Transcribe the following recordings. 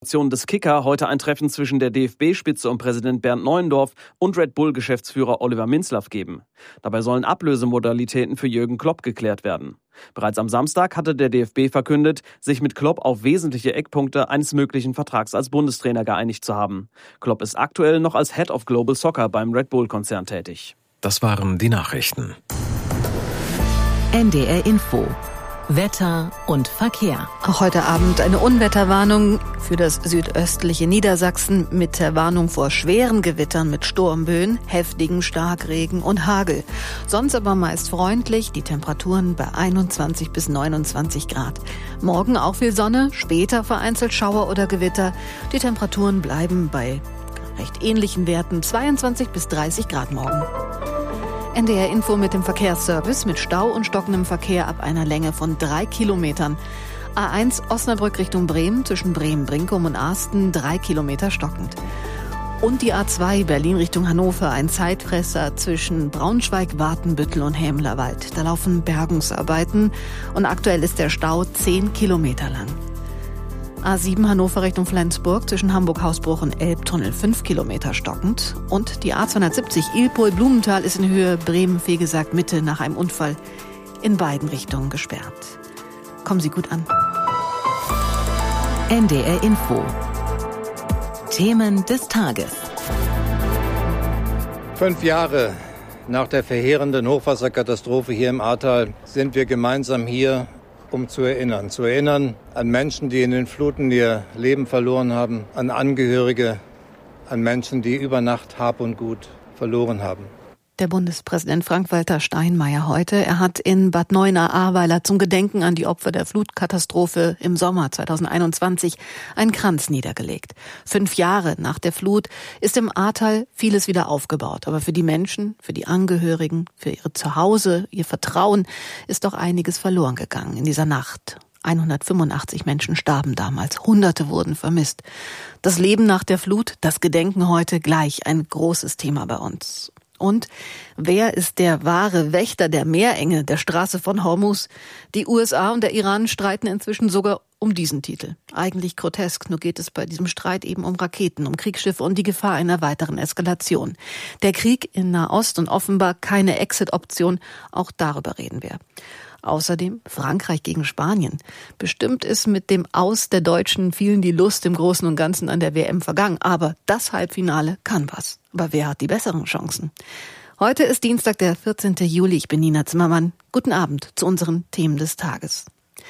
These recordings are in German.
Des Kicker heute ein Treffen zwischen der DFB-Spitze und Präsident Bernd Neuendorf und Red Bull-Geschäftsführer Oliver Minzlaff geben. Dabei sollen Ablösemodalitäten für Jürgen Klopp geklärt werden. Bereits am Samstag hatte der DFB verkündet, sich mit Klopp auf wesentliche Eckpunkte eines möglichen Vertrags als Bundestrainer geeinigt zu haben. Klopp ist aktuell noch als Head of Global Soccer beim Red Bull-Konzern tätig. Das waren die Nachrichten. NDR Info. Wetter und Verkehr. Auch heute Abend eine Unwetterwarnung für das südöstliche Niedersachsen mit der Warnung vor schweren Gewittern mit Sturmböen, heftigem Starkregen und Hagel. Sonst aber meist freundlich, die Temperaturen bei 21 bis 29 Grad. Morgen auch viel Sonne, später vereinzelt Schauer oder Gewitter. Die Temperaturen bleiben bei recht ähnlichen Werten, 22 bis 30 Grad morgen. NDR Info mit dem Verkehrsservice mit Stau und stockendem Verkehr ab einer Länge von 3 Kilometern. A1 Osnabrück Richtung Bremen zwischen Bremen-Brinkum und Asten 3 Kilometer stockend. Und die A2 Berlin Richtung Hannover, ein Zeitfresser zwischen Braunschweig, Watenbüttel und Hämlerwald. Da laufen Bergungsarbeiten und aktuell ist der Stau 10 Kilometer lang. A7 Hannover Richtung Flensburg zwischen Hamburg-Hausbruch und Elbtunnel 5 Kilometer stockend. Und die A270 Ilpol-Blumenthal ist in Höhe Bremen-Fegesack-Mitte nach einem Unfall in beiden Richtungen gesperrt. Kommen Sie gut an. NDR Info. Themen des Tages. 5 Jahre nach der verheerenden Hochwasserkatastrophe hier im Ahrtal sind wir gemeinsam hier, um zu erinnern an Menschen, die in den Fluten ihr Leben verloren haben, an Angehörige, an Menschen, die über Nacht Hab und Gut verloren haben. Der Bundespräsident Frank-Walter Steinmeier heute. Er hat in Bad Neuenahr-Ahrweiler zum Gedenken an die Opfer der Flutkatastrophe im Sommer 2021 einen Kranz niedergelegt. 5 Jahre nach der Flut ist im Ahrtal vieles wieder aufgebaut. Aber für die Menschen, für die Angehörigen, für ihre Zuhause, ihr Vertrauen ist doch einiges verloren gegangen in dieser Nacht. 185 Menschen starben damals, Hunderte wurden vermisst. Das Leben nach der Flut, das Gedenken heute gleich ein großes Thema bei uns. Und wer ist der wahre Wächter der Meerenge, der Straße von Hormuz? Die USA und der Iran streiten inzwischen sogar um diesen Titel. Eigentlich grotesk, nur geht es bei diesem Streit eben um Raketen, um Kriegsschiffe und die Gefahr einer weiteren Eskalation. Der Krieg in Nahost und offenbar keine Exit-Option, auch darüber reden wir. Außerdem Frankreich gegen Spanien. Bestimmt ist mit dem Aus der Deutschen vielen die Lust im Großen und Ganzen an der WM vergangen. Aber das Halbfinale kann was. Aber wer hat die besseren Chancen? Heute ist Dienstag, der 14. Juli. Ich bin Nina Zimmermann. Guten Abend zu unseren Themen des Tages.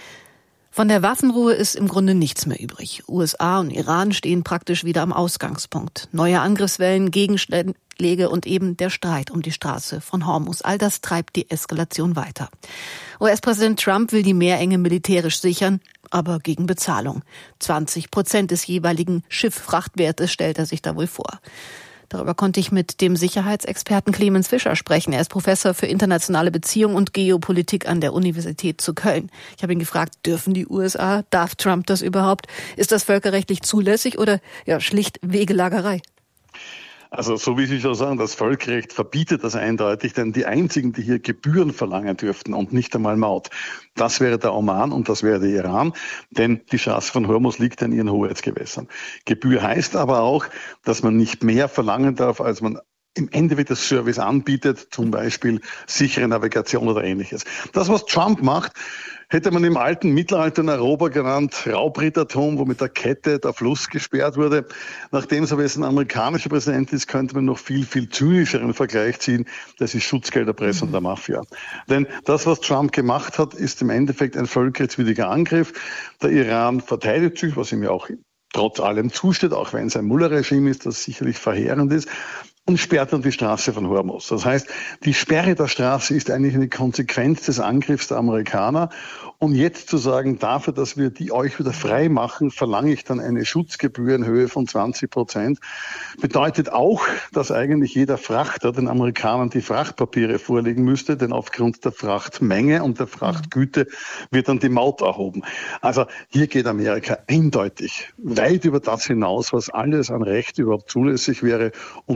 Von der Waffenruhe ist im Grunde nichts mehr übrig. USA und Iran stehen praktisch wieder am Ausgangspunkt. Neue Angriffswellen, Gegenschläge und eben der Streit um die Straße von Hormuz. All das treibt die Eskalation weiter. US-Präsident Trump will die Meerenge militärisch sichern, aber gegen Bezahlung. 20% des jeweiligen Schifffrachtwertes stellt er sich da wohl vor. Darüber konnte ich mit dem Sicherheitsexperten Clemens Fischer sprechen. Er ist Professor für internationale Beziehungen und Geopolitik an der Universität zu Köln. Ich habe ihn gefragt, dürfen die USA, darf Trump das überhaupt? Ist das völkerrechtlich zulässig oder schlicht Wegelagerei? Also so wie Sie schon sagen, das Völkerrecht verbietet das eindeutig, denn die einzigen, die hier Gebühren verlangen dürften und nicht einmal Maut, das wäre der Oman und das wäre der Iran, denn die Straße von Hormuz liegt in ihren Hoheitsgewässern. Gebühr heißt aber auch, dass man nicht mehr verlangen darf, als man im Endeffekt das Service anbietet, zum Beispiel sichere Navigation oder Ähnliches. Das, was Trump macht, hätte man im alten Mittelalter in Europa genannt Raubrittertum, wo mit der Kette der Fluss gesperrt wurde. Nachdem es aber jetzt ein amerikanischer Präsident ist, könnte man noch viel, viel zynischeren Vergleich ziehen. Das ist Schutzgelderpressung der Mafia. Denn das, was Trump gemacht hat, ist im Endeffekt ein völkerrechtswidriger Angriff. Der Iran verteidigt sich, was ihm ja auch trotz allem zusteht, auch wenn es ein Mullah-Regime ist, das sicherlich verheerend ist, und sperrt dann die Straße von Hormuz. Das heißt, die Sperre der Straße ist eigentlich eine Konsequenz des Angriffs der Amerikaner. Und jetzt zu sagen, dafür, dass wir die euch wieder frei machen, verlange ich dann eine Schutzgebühr in Höhe von 20%. Bedeutet auch, dass eigentlich jeder Frachter den Amerikanern die Frachtpapiere vorlegen müsste, denn aufgrund der Frachtmenge und der Frachtgüte wird dann die Maut erhoben. Also hier geht Amerika eindeutig weit über das hinaus, was alles an Recht überhaupt zulässig wäre. Und nebenbei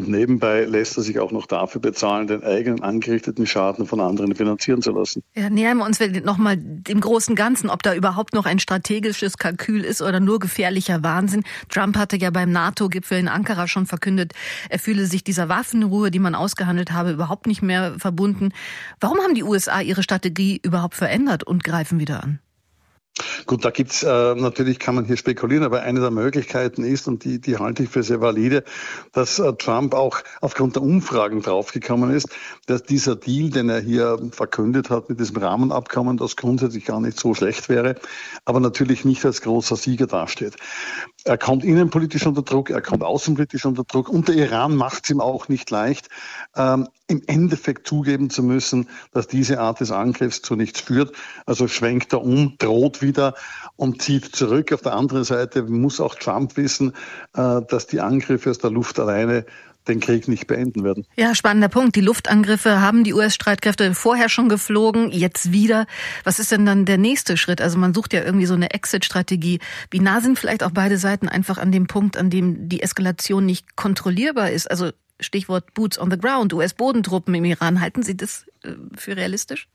nebenbei lässt er sich auch noch dafür bezahlen, den eigenen angerichteten Schaden von anderen finanzieren zu lassen. Ja, nähern wir uns nochmal dem großen Ganzen, ob da überhaupt noch ein strategisches Kalkül ist oder nur gefährlicher Wahnsinn. Trump hatte ja beim NATO-Gipfel in Ankara schon verkündet, er fühle sich dieser Waffenruhe, die man ausgehandelt habe, überhaupt nicht mehr verbunden. Warum haben die USA ihre Strategie überhaupt verändert und greifen wieder an? Gut, da gibt's natürlich, kann man hier spekulieren, aber eine der Möglichkeiten ist, und die halte ich für sehr valide, dass Trump auch aufgrund der Umfragen draufgekommen ist, dass dieser Deal, den er hier verkündet hat mit diesem Rahmenabkommen, das grundsätzlich gar nicht so schlecht wäre, aber natürlich nicht als großer Sieger dasteht. Er kommt innenpolitisch unter Druck, er kommt außenpolitisch unter Druck und der Iran macht es ihm auch nicht leicht, im Endeffekt zugeben zu müssen, dass diese Art des Angriffs zu nichts führt. Also schwenkt er um, droht wieder und zieht zurück. Auf der anderen Seite muss auch Trump wissen, dass die Angriffe aus der Luft alleine den Krieg nicht beenden werden. Ja, spannender Punkt. Die Luftangriffe haben die US-Streitkräfte vorher schon geflogen, jetzt wieder. Was ist denn dann der nächste Schritt? Also man sucht ja irgendwie so eine Exit-Strategie. Wie nah sind vielleicht auch beide Seiten einfach an dem Punkt, an dem die Eskalation nicht kontrollierbar ist? Also Stichwort Boots on the ground, US-Bodentruppen im Iran. Halten Sie das für realistisch?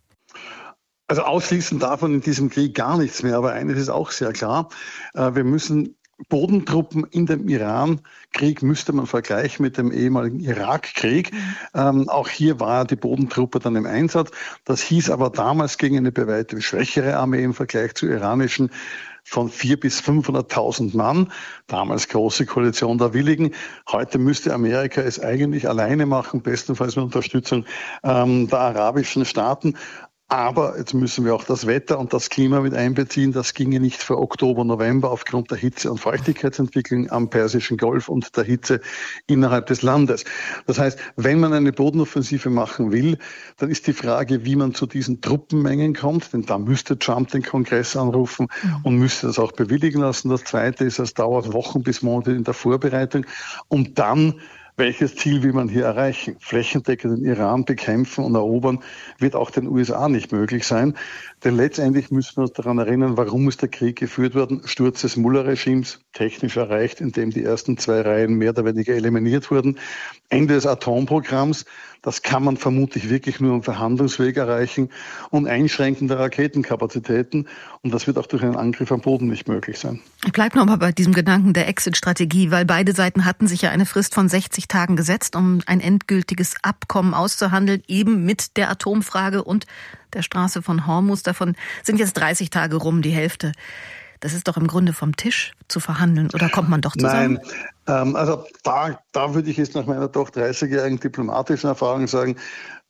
Also ausschließen davon in diesem Krieg gar nichts mehr. Aber eines ist auch sehr klar. Wir müssen Bodentruppen in dem Iran-Krieg müsste man vergleichen mit dem ehemaligen Irak-Krieg. Auch hier war die Bodentruppe dann im Einsatz. Das hieß aber damals gegen eine bei weitem schwächere Armee im Vergleich zur iranischen von 400.000 bis 500.000 Mann. Damals große Koalition der Willigen. Heute müsste Amerika es eigentlich alleine machen, bestenfalls mit Unterstützung der arabischen Staaten. Aber jetzt müssen wir auch das Wetter und das Klima mit einbeziehen. Das ginge nicht für Oktober, November aufgrund der Hitze- und Feuchtigkeitsentwicklung am Persischen Golf und der Hitze innerhalb des Landes. Das heißt, wenn man eine Bodenoffensive machen will, dann ist die Frage, wie man zu diesen Truppenmengen kommt. Denn da müsste Trump den Kongress anrufen und müsste das auch bewilligen lassen. Das Zweite ist, es dauert Wochen bis Monate in der Vorbereitung. Und dann welches Ziel will man hier erreichen? Flächendeckend den Iran bekämpfen und erobern wird auch den USA nicht möglich sein. Denn letztendlich müssen wir uns daran erinnern, warum ist der Krieg geführt worden? Sturz des Mullah-Regimes, technisch erreicht, indem die ersten 2 Reihen mehr oder weniger eliminiert wurden. Ende des Atomprogramms, das kann man vermutlich wirklich nur am Verhandlungsweg erreichen und Einschränken der Raketenkapazitäten. Und das wird auch durch einen Angriff am Boden nicht möglich sein. Ich bleibe noch mal bei diesem Gedanken der Exit-Strategie, weil beide Seiten hatten sich ja eine Frist von 60 Tagen gesetzt, um ein endgültiges Abkommen auszuhandeln, eben mit der Atomfrage und der Straße von Hormuz. Davon sind jetzt 30 Tage rum, die Hälfte. Das ist doch im Grunde vom Tisch zu verhandeln, oder kommt man doch zusammen? Nein, also da würde ich jetzt nach meiner doch 30-jährigen diplomatischen Erfahrung sagen,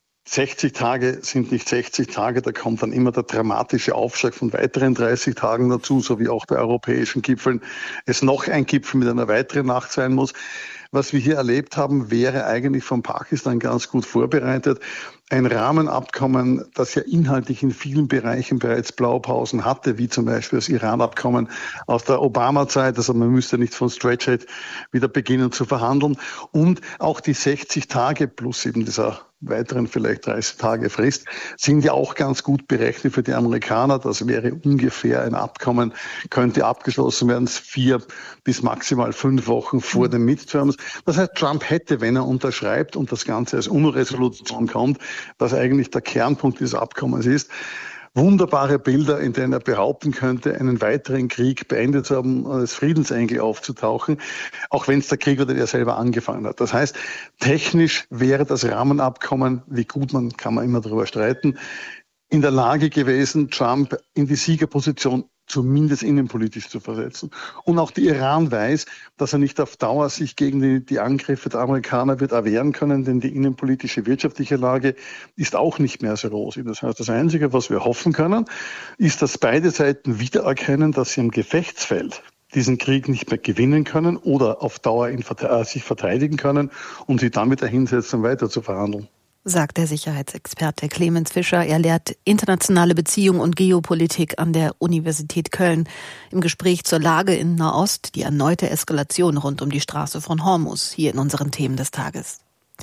60 Tage sind nicht 60 Tage, da kommt dann immer der dramatische Aufschlag von weiteren 30 Tagen dazu, so wie auch bei europäischen Gipfeln es noch ein Gipfel mit einer weiteren Nacht sein muss. Was wir hier erlebt haben, wäre eigentlich von Pakistan ganz gut vorbereitet. Ein Rahmenabkommen, das ja inhaltlich in vielen Bereichen bereits Blaupausen hatte, wie zum Beispiel das Iran-Abkommen aus der Obama-Zeit. Also man müsste nicht von Stretchhead wieder beginnen zu verhandeln. Und auch die 60 Tage plus eben dieser weiteren vielleicht 30 Tage Frist sind ja auch ganz gut berechnet für die Amerikaner. Das wäre ungefähr ein Abkommen, könnte abgeschlossen werden 4 bis maximal 5 Wochen vor den Midterms. Das heißt, Trump hätte, wenn er unterschreibt und das Ganze als UNO-Resolution kommt, was eigentlich der Kernpunkt dieses Abkommens ist, wunderbare Bilder, in denen er behaupten könnte, einen weiteren Krieg beendet zu haben, als Friedensengel aufzutauchen, auch wenn es der Krieg oder der selber angefangen hat. Das heißt, technisch wäre das Rahmenabkommen, wie gut kann man immer darüber streiten, in der Lage gewesen, Trump in die Siegerposition zumindest innenpolitisch zu versetzen. Und auch der Iran weiß, dass er nicht auf Dauer sich gegen die Angriffe der Amerikaner wird erwehren können, denn die innenpolitische wirtschaftliche Lage ist auch nicht mehr so rosig. Das heißt, das Einzige, was wir hoffen können, ist, dass beide Seiten wiedererkennen, dass sie im Gefechtsfeld diesen Krieg nicht mehr gewinnen können oder auf Dauer sich verteidigen können und sie dann wieder hinsetzen, weiter zu verhandeln. Sagt der Sicherheitsexperte Clemens Fischer. Er lehrt internationale Beziehungen und Geopolitik an der Universität Köln. Im Gespräch zur Lage in Nahost, die erneute Eskalation rund um die Straße von Hormuz, hier in unseren Themen des Tages.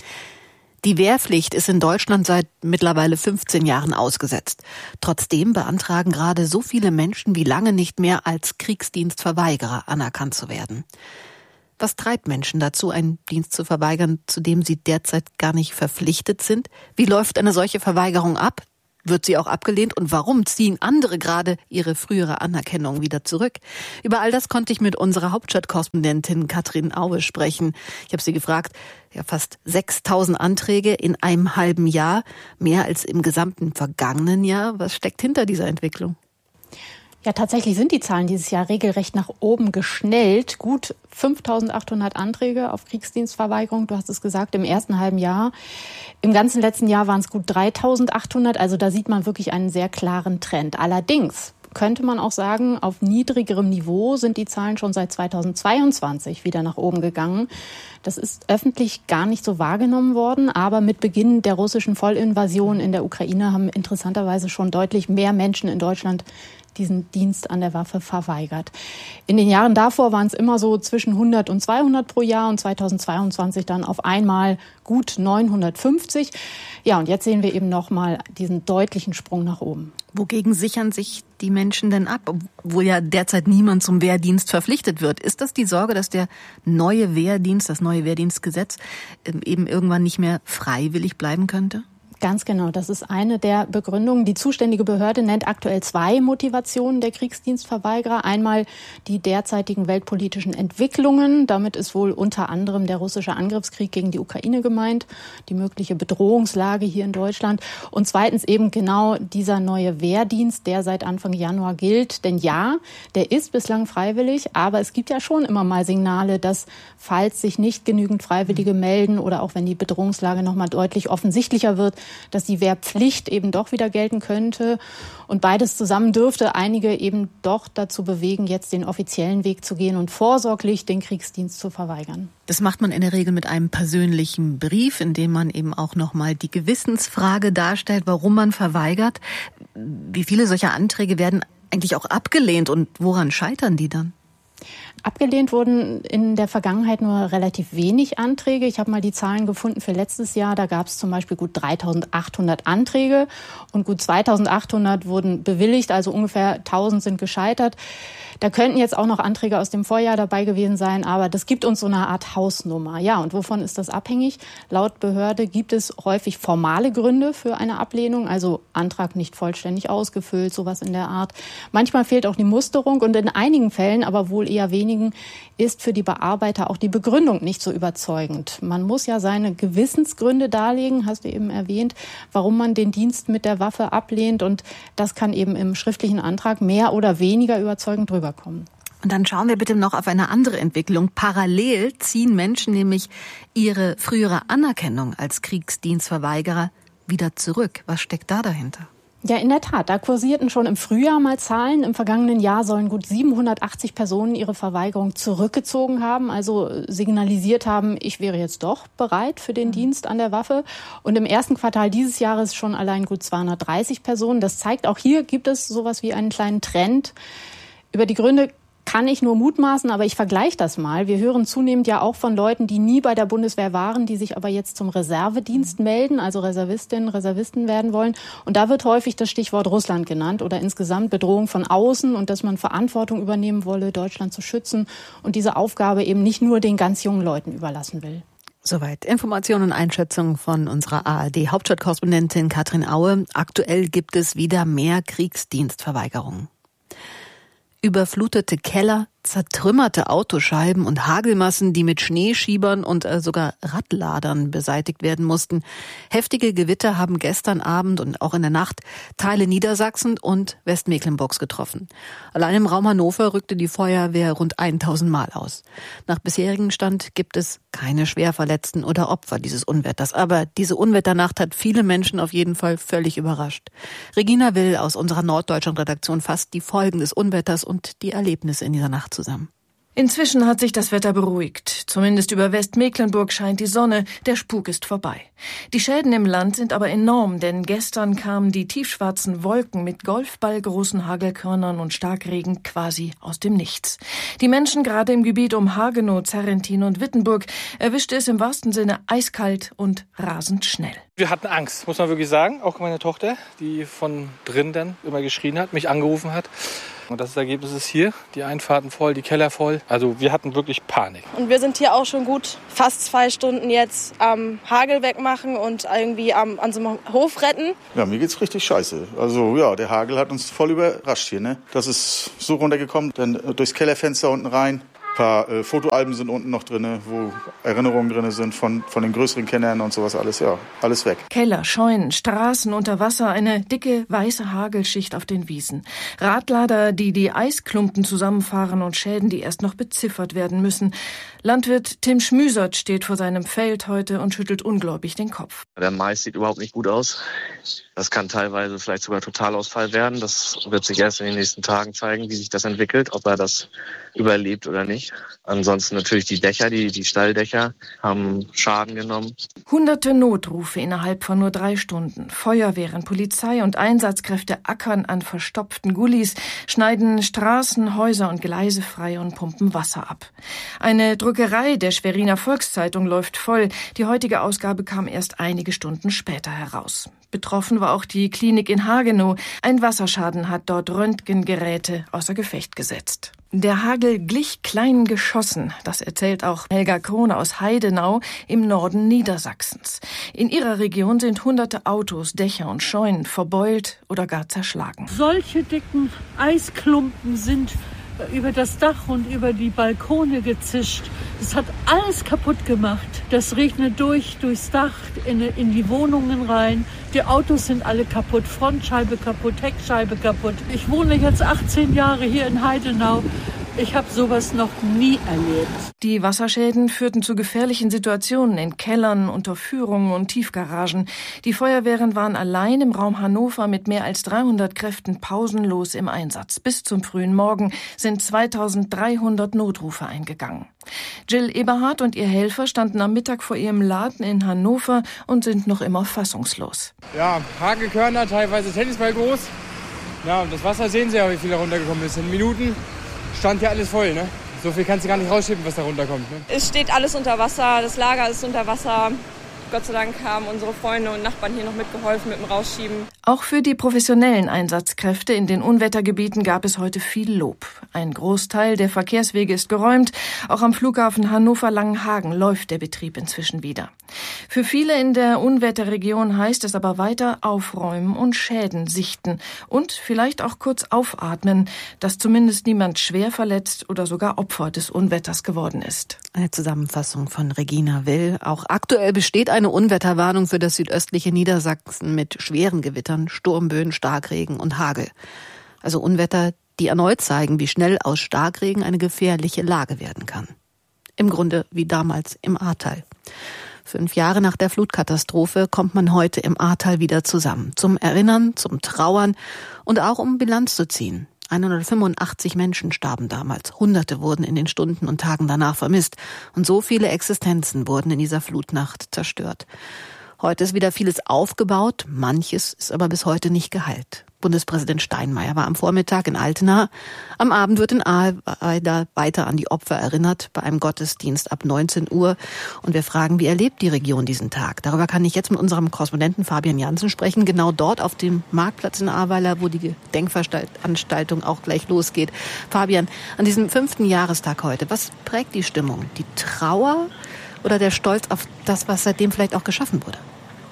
Die Wehrpflicht ist in Deutschland seit mittlerweile 15 Jahren ausgesetzt. Trotzdem beantragen gerade so viele Menschen wie lange nicht mehr als Kriegsdienstverweigerer anerkannt zu werden. Was treibt Menschen dazu, einen Dienst zu verweigern, zu dem sie derzeit gar nicht verpflichtet sind? Wie läuft eine solche Verweigerung ab? Wird sie auch abgelehnt? Und warum ziehen andere gerade ihre frühere Anerkennung wieder zurück? Über all das konnte ich mit unserer Hauptstadtkorrespondentin Katrin Aue sprechen. Ich habe sie gefragt, fast 6.000 Anträge in einem halben Jahr, mehr als im gesamten vergangenen Jahr. Was steckt hinter dieser Entwicklung? Ja, tatsächlich sind die Zahlen dieses Jahr regelrecht nach oben geschnellt. Gut 5.800 Anträge auf Kriegsdienstverweigerung, du hast es gesagt, im ersten halben Jahr. Im ganzen letzten Jahr waren es gut 3.800, also da sieht man wirklich einen sehr klaren Trend. Allerdings könnte man auch sagen, auf niedrigerem Niveau sind die Zahlen schon seit 2022 wieder nach oben gegangen. Das ist öffentlich gar nicht so wahrgenommen worden, aber mit Beginn der russischen Vollinvasion in der Ukraine haben interessanterweise schon deutlich mehr Menschen in Deutschland diesen Dienst an der Waffe verweigert. In den Jahren davor waren es immer so zwischen 100 und 200 pro Jahr und 2022 dann auf einmal gut 950. Ja, und jetzt sehen wir eben nochmal diesen deutlichen Sprung nach oben. Wogegen sichern sich die Menschen denn ab, obwohl ja derzeit niemand zum Wehrdienst verpflichtet wird? Ist das die Sorge, dass der neue Wehrdienst, das neue Wehrdienstgesetz eben irgendwann nicht mehr freiwillig bleiben könnte? Ganz genau, das ist eine der Begründungen. Die zuständige Behörde nennt aktuell 2 Motivationen der Kriegsdienstverweigerer. Einmal die derzeitigen weltpolitischen Entwicklungen. Damit ist wohl unter anderem der russische Angriffskrieg gegen die Ukraine gemeint, die mögliche Bedrohungslage hier in Deutschland. Und zweitens eben genau dieser neue Wehrdienst, der seit Anfang Januar gilt. Denn ja, der ist bislang freiwillig, aber es gibt ja schon immer mal Signale, dass, falls sich nicht genügend Freiwillige melden oder auch wenn die Bedrohungslage noch mal deutlich offensichtlicher wird, dass die Wehrpflicht eben doch wieder gelten könnte. Und beides zusammen dürfte einige eben doch dazu bewegen, jetzt den offiziellen Weg zu gehen und vorsorglich den Kriegsdienst zu verweigern. Das macht man in der Regel mit einem persönlichen Brief, in dem man eben auch nochmal die Gewissensfrage darstellt, warum man verweigert. Wie viele solcher Anträge werden eigentlich auch abgelehnt und woran scheitern die dann? Abgelehnt wurden in der Vergangenheit nur relativ wenig Anträge. Ich habe mal die Zahlen gefunden für letztes Jahr. Da gab es zum Beispiel gut 3.800 Anträge und gut 2.800 wurden bewilligt, also ungefähr 1.000 sind gescheitert. Da könnten jetzt auch noch Anträge aus dem Vorjahr dabei gewesen sein, aber das gibt uns so eine Art Hausnummer. Ja, und wovon ist das abhängig? Laut Behörde gibt es häufig formale Gründe für eine Ablehnung, also Antrag nicht vollständig ausgefüllt, sowas in der Art. Manchmal fehlt auch die Musterung und in einigen Fällen, aber wohl eher wenigen, ist für die Bearbeiter auch die Begründung nicht so überzeugend. Man muss ja seine Gewissensgründe darlegen, hast du eben erwähnt, warum man den Dienst mit der Waffe ablehnt, und das kann eben im schriftlichen Antrag mehr oder weniger überzeugend rüberkommen. Und dann schauen wir bitte noch auf eine andere Entwicklung. Parallel ziehen Menschen nämlich ihre frühere Anerkennung als Kriegsdienstverweigerer wieder zurück. Was steckt da dahinter? Ja, in der Tat. Da kursierten schon im Frühjahr mal Zahlen. Im vergangenen Jahr sollen gut 780 Personen ihre Verweigerung zurückgezogen haben, also signalisiert haben, ich wäre jetzt doch bereit für den Dienst an der Waffe. Und im ersten Quartal dieses Jahres schon allein gut 230 Personen. Das zeigt, auch hier gibt es sowas wie einen kleinen Trend. Über die Gründe kann ich nur mutmaßen, aber ich vergleiche das mal. Wir hören zunehmend ja auch von Leuten, die nie bei der Bundeswehr waren, die sich aber jetzt zum Reservedienst melden, also Reservistinnen, Reservisten werden wollen. Und da wird häufig das Stichwort Russland genannt oder insgesamt Bedrohung von außen und dass man Verantwortung übernehmen wolle, Deutschland zu schützen und diese Aufgabe eben nicht nur den ganz jungen Leuten überlassen will. Soweit Informationen und Einschätzungen von unserer ARD-Hauptstadtkorrespondentin Katrin Aue. Aktuell gibt es wieder mehr Kriegsdienstverweigerungen. Überflutete Keller, zertrümmerte Autoscheiben und Hagelmassen, die mit Schneeschiebern und sogar Radladern beseitigt werden mussten. Heftige Gewitter haben gestern Abend und auch in der Nacht Teile Niedersachsen und Westmecklenburgs getroffen. Allein im Raum Hannover rückte die Feuerwehr rund 1.000 Mal aus. Nach bisherigem Stand gibt es keine Schwerverletzten oder Opfer dieses Unwetters. Aber diese Unwetternacht hat viele Menschen auf jeden Fall völlig überrascht. Regina Will aus unserer Norddeutschland-Redaktion fasst die Folgen des Unwetters und die Erlebnisse in dieser Nacht zusammen. Inzwischen hat sich das Wetter beruhigt. Zumindest über Westmecklenburg scheint die Sonne, der Spuk ist vorbei. Die Schäden im Land sind aber enorm, denn gestern kamen die tiefschwarzen Wolken mit golfballgroßen Hagelkörnern und Starkregen quasi aus dem Nichts. Die Menschen gerade im Gebiet um Hagenow, Zerrentin und Wittenburg erwischte es im wahrsten Sinne eiskalt und rasend schnell. Wir hatten Angst, muss man wirklich sagen. Auch meine Tochter, die von drin dann immer geschrien hat, mich angerufen hat. Und das Ergebnis ist hier, die Einfahrten voll, die Keller voll. Also wir hatten wirklich Panik. Und wir sind hier auch schon gut fast 2 Stunden jetzt am Hagel wegmachen und irgendwie an so einem Hof retten. Ja, mir geht's richtig scheiße. Also ja, der Hagel hat uns voll überrascht hier. Ne? Das ist so runtergekommen, dann durchs Kellerfenster unten rein. Ein paar Fotoalben sind unten noch drin, wo Erinnerungen drin sind von den größeren Kennern und sowas alles. Ja, alles weg. Keller, Scheunen, Straßen unter Wasser, eine dicke weiße Hagelschicht auf den Wiesen. Radlader, die Eisklumpen zusammenfahren und Schäden, die erst noch beziffert werden müssen. Landwirt Tim Schmüsert steht vor seinem Feld heute und schüttelt ungläubig den Kopf. Der Mais sieht überhaupt nicht gut aus. Das kann teilweise vielleicht sogar Totalausfall werden. Das wird sich erst in den nächsten Tagen zeigen, wie sich das entwickelt, ob er das überlebt oder nicht. Ansonsten natürlich die Dächer, die Stalldächer haben Schaden genommen. Hunderte Notrufe innerhalb von nur 3 Stunden. Feuerwehren, Polizei und Einsatzkräfte ackern an verstopften Gullis, schneiden Straßen, Häuser und Gleise frei und pumpen Wasser ab. Eine Druckerei der Schweriner Volkszeitung läuft voll. Die heutige Ausgabe kam erst einige Stunden später heraus. Betroffen war auch die Klinik in Hagenow. Ein Wasserschaden hat dort Röntgengeräte außer Gefecht gesetzt. Der Hagel glich kleinen Geschossen, das erzählt auch Helga Krone aus Heidenau im Norden Niedersachsens. In ihrer Region sind hunderte Autos, Dächer und Scheunen verbeult oder gar zerschlagen. Solche dicken Eisklumpen sind über das Dach und über die Balkone gezischt. Das hat alles kaputt gemacht. Das regnet durchs Dach in die Wohnungen rein. Die Autos sind alle kaputt, Frontscheibe kaputt, Heckscheibe kaputt. Ich wohne jetzt 18 Jahre hier in Heidenau. Ich habe sowas noch nie erlebt. Die Wasserschäden führten zu gefährlichen Situationen in Kellern, Unterführungen und Tiefgaragen. Die Feuerwehren waren allein im Raum Hannover mit mehr als 300 Kräften pausenlos im Einsatz. Bis zum frühen Morgen sind 2300 Notrufe eingegangen. Jill Eberhardt und ihr Helfer standen am Mittag vor ihrem Laden in Hannover und sind noch immer fassungslos. Ja, Hagelkörner, teilweise Tennisball groß. Ja, und das Wasser sehen Sie ja, wie viel da runtergekommen ist. In Minuten stand ja alles voll, ne? So viel kannst du gar nicht rausschieben, was da runterkommt. Ne? Es steht alles unter Wasser, das Lager ist unter Wasser. Gott sei Dank haben unsere Freunde und Nachbarn hier noch mitgeholfen mit dem Rausschieben. Auch für die professionellen Einsatzkräfte in den Unwettergebieten gab es heute viel Lob. Ein Großteil der Verkehrswege ist geräumt. Auch am Flughafen Hannover-Langenhagen läuft der Betrieb inzwischen wieder. Für viele in der Unwetterregion heißt es aber weiter aufräumen und Schäden sichten und vielleicht auch kurz aufatmen, dass zumindest niemand schwer verletzt oder sogar Opfer des Unwetters geworden ist. Eine Zusammenfassung von Regina Will. Auch aktuell besteht eine Unwetterwarnung für das südöstliche Niedersachsen mit schweren Gewittern, Sturmböen, Starkregen und Hagel. Also Unwetter, die erneut zeigen, wie schnell aus Starkregen eine gefährliche Lage werden kann. Im Grunde wie damals im Ahrtal. 5 Jahre nach der Flutkatastrophe kommt man heute im Ahrtal wieder zusammen. Zum Erinnern, zum Trauern und auch um Bilanz zu ziehen. 185 Menschen starben damals. Hunderte wurden in den Stunden und Tagen danach vermisst. Und so viele Existenzen wurden in dieser Flutnacht zerstört. Heute ist wieder vieles aufgebaut, manches ist aber bis heute nicht geheilt. Bundespräsident Steinmeier war am Vormittag in Altena. Am Abend wird in Ahrweiler weiter an die Opfer erinnert, bei einem Gottesdienst ab 19 Uhr. Und wir fragen, wie erlebt die Region diesen Tag? Darüber kann ich jetzt mit unserem Korrespondenten Fabian Jansen sprechen, genau dort auf dem Marktplatz in Ahrweiler, wo die Gedenkveranstaltung auch gleich losgeht. Fabian, an diesem 5. Jahrestag heute, was prägt die Stimmung? Die Trauer oder der Stolz auf das, was seitdem vielleicht auch geschaffen wurde?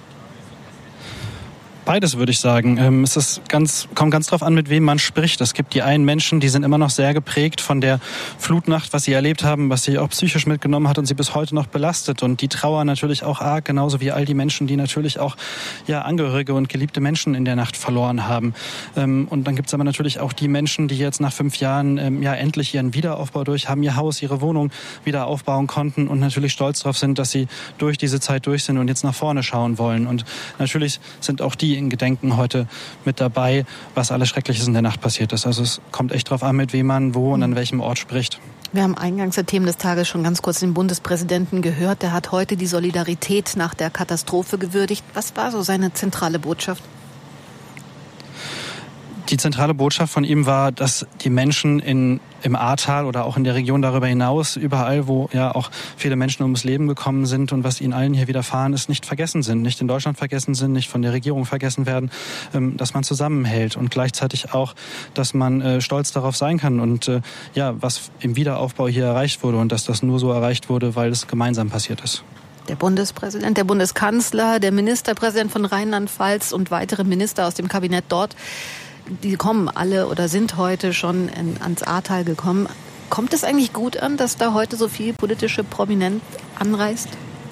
Beides, würde ich sagen. Kommt ganz drauf an, mit wem man spricht. Es gibt die einen Menschen, die sind immer noch sehr geprägt von der Flutnacht, was sie erlebt haben, was sie auch psychisch mitgenommen hat und sie bis heute noch belastet. Und die Trauer natürlich auch arg, genauso wie all die Menschen, die natürlich auch Angehörige und geliebte Menschen in der Nacht verloren haben. Und dann gibt es aber natürlich auch die Menschen, die jetzt nach 5 Jahren endlich ihren Wiederaufbau durch haben, ihr Haus, ihre Wohnung wieder aufbauen konnten und natürlich stolz darauf sind, dass sie durch diese Zeit durch sind und jetzt nach vorne schauen wollen. Und natürlich sind auch die in Gedenken heute mit dabei, was alles Schreckliches in der Nacht passiert ist. Also es kommt echt drauf an, mit wem man wo und an welchem Ort spricht. Wir haben eingangs der Themen des Tages schon ganz kurz den Bundespräsidenten gehört. Der hat heute die Solidarität nach der Katastrophe gewürdigt. Was war so seine zentrale Botschaft? Die zentrale Botschaft von ihm war, dass die Menschen im Ahrtal oder auch in der Region darüber hinaus, überall, wo ja auch viele Menschen ums Leben gekommen sind und was ihnen allen hier widerfahren ist, nicht vergessen sind, nicht in Deutschland vergessen sind, nicht von der Regierung vergessen werden, dass man zusammenhält und gleichzeitig auch, dass man stolz darauf sein kann und was im Wiederaufbau hier erreicht wurde und dass das nur so erreicht wurde, weil es gemeinsam passiert ist. Der Bundespräsident, der Bundeskanzler, der Ministerpräsident von Rheinland-Pfalz und weitere Minister aus dem Kabinett dort, die kommen alle oder sind heute schon ans Ahrtal gekommen. Kommt es eigentlich gut an, dass da heute so viel politische Prominenz anreist?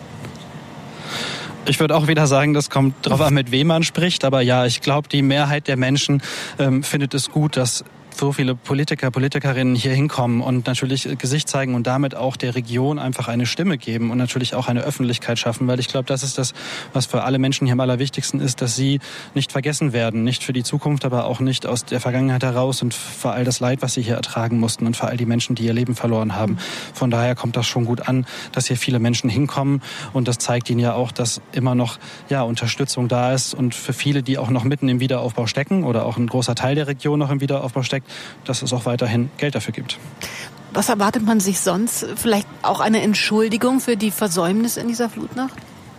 Ich würde auch wieder sagen, das kommt drauf an, mit wem man spricht. Aber ja, ich glaube, die Mehrheit der Menschen findet es gut, dass so viele Politiker, Politikerinnen hier hinkommen und natürlich Gesicht zeigen und damit auch der Region einfach eine Stimme geben und natürlich auch eine Öffentlichkeit schaffen, weil ich glaube, das ist das, was für alle Menschen hier am allerwichtigsten ist, dass sie nicht vergessen werden, nicht für die Zukunft, aber auch nicht aus der Vergangenheit heraus und für all das Leid, was sie hier ertragen mussten und für all die Menschen, die ihr Leben verloren haben. Von daher kommt das schon gut an, dass hier viele Menschen hinkommen und das zeigt ihnen ja auch, dass immer noch Unterstützung da ist und für viele, die auch noch mitten im Wiederaufbau stecken oder auch ein großer Teil der Region noch im Wiederaufbau steckt, dass es auch weiterhin Geld dafür gibt. Was erwartet man sich sonst? Vielleicht auch eine Entschuldigung für die Versäumnisse in dieser Flutnacht?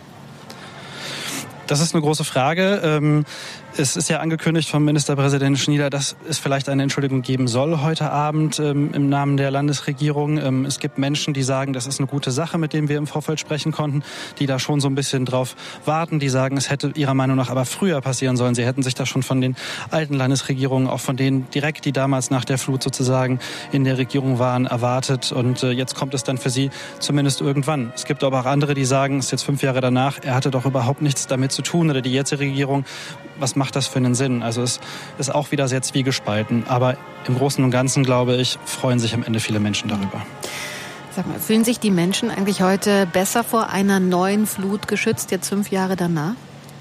Das ist eine große Frage. Es ist ja angekündigt vom Ministerpräsident Schnieder, dass es vielleicht eine Entschuldigung geben soll heute Abend im Namen der Landesregierung. Es gibt Menschen, die sagen, das ist eine gute Sache, mit denen wir im Vorfeld sprechen konnten, die da schon so ein bisschen drauf warten, die sagen, es hätte ihrer Meinung nach aber früher passieren sollen. Sie hätten sich das schon von den alten Landesregierungen, auch von denen direkt, die damals nach der Flut sozusagen in der Regierung waren, erwartet. Und jetzt kommt es dann für sie zumindest irgendwann. Es gibt aber auch andere, die sagen, es ist jetzt 5 Jahre danach, er hatte doch überhaupt nichts damit zu tun oder die jetzige Regierung. Was macht das für einen Sinn? Also es ist auch wieder sehr zwiegespalten. Aber im Großen und Ganzen, glaube ich, freuen sich am Ende viele Menschen darüber. Sag mal, fühlen sich die Menschen eigentlich heute besser vor einer neuen Flut geschützt, jetzt 5 Jahre danach?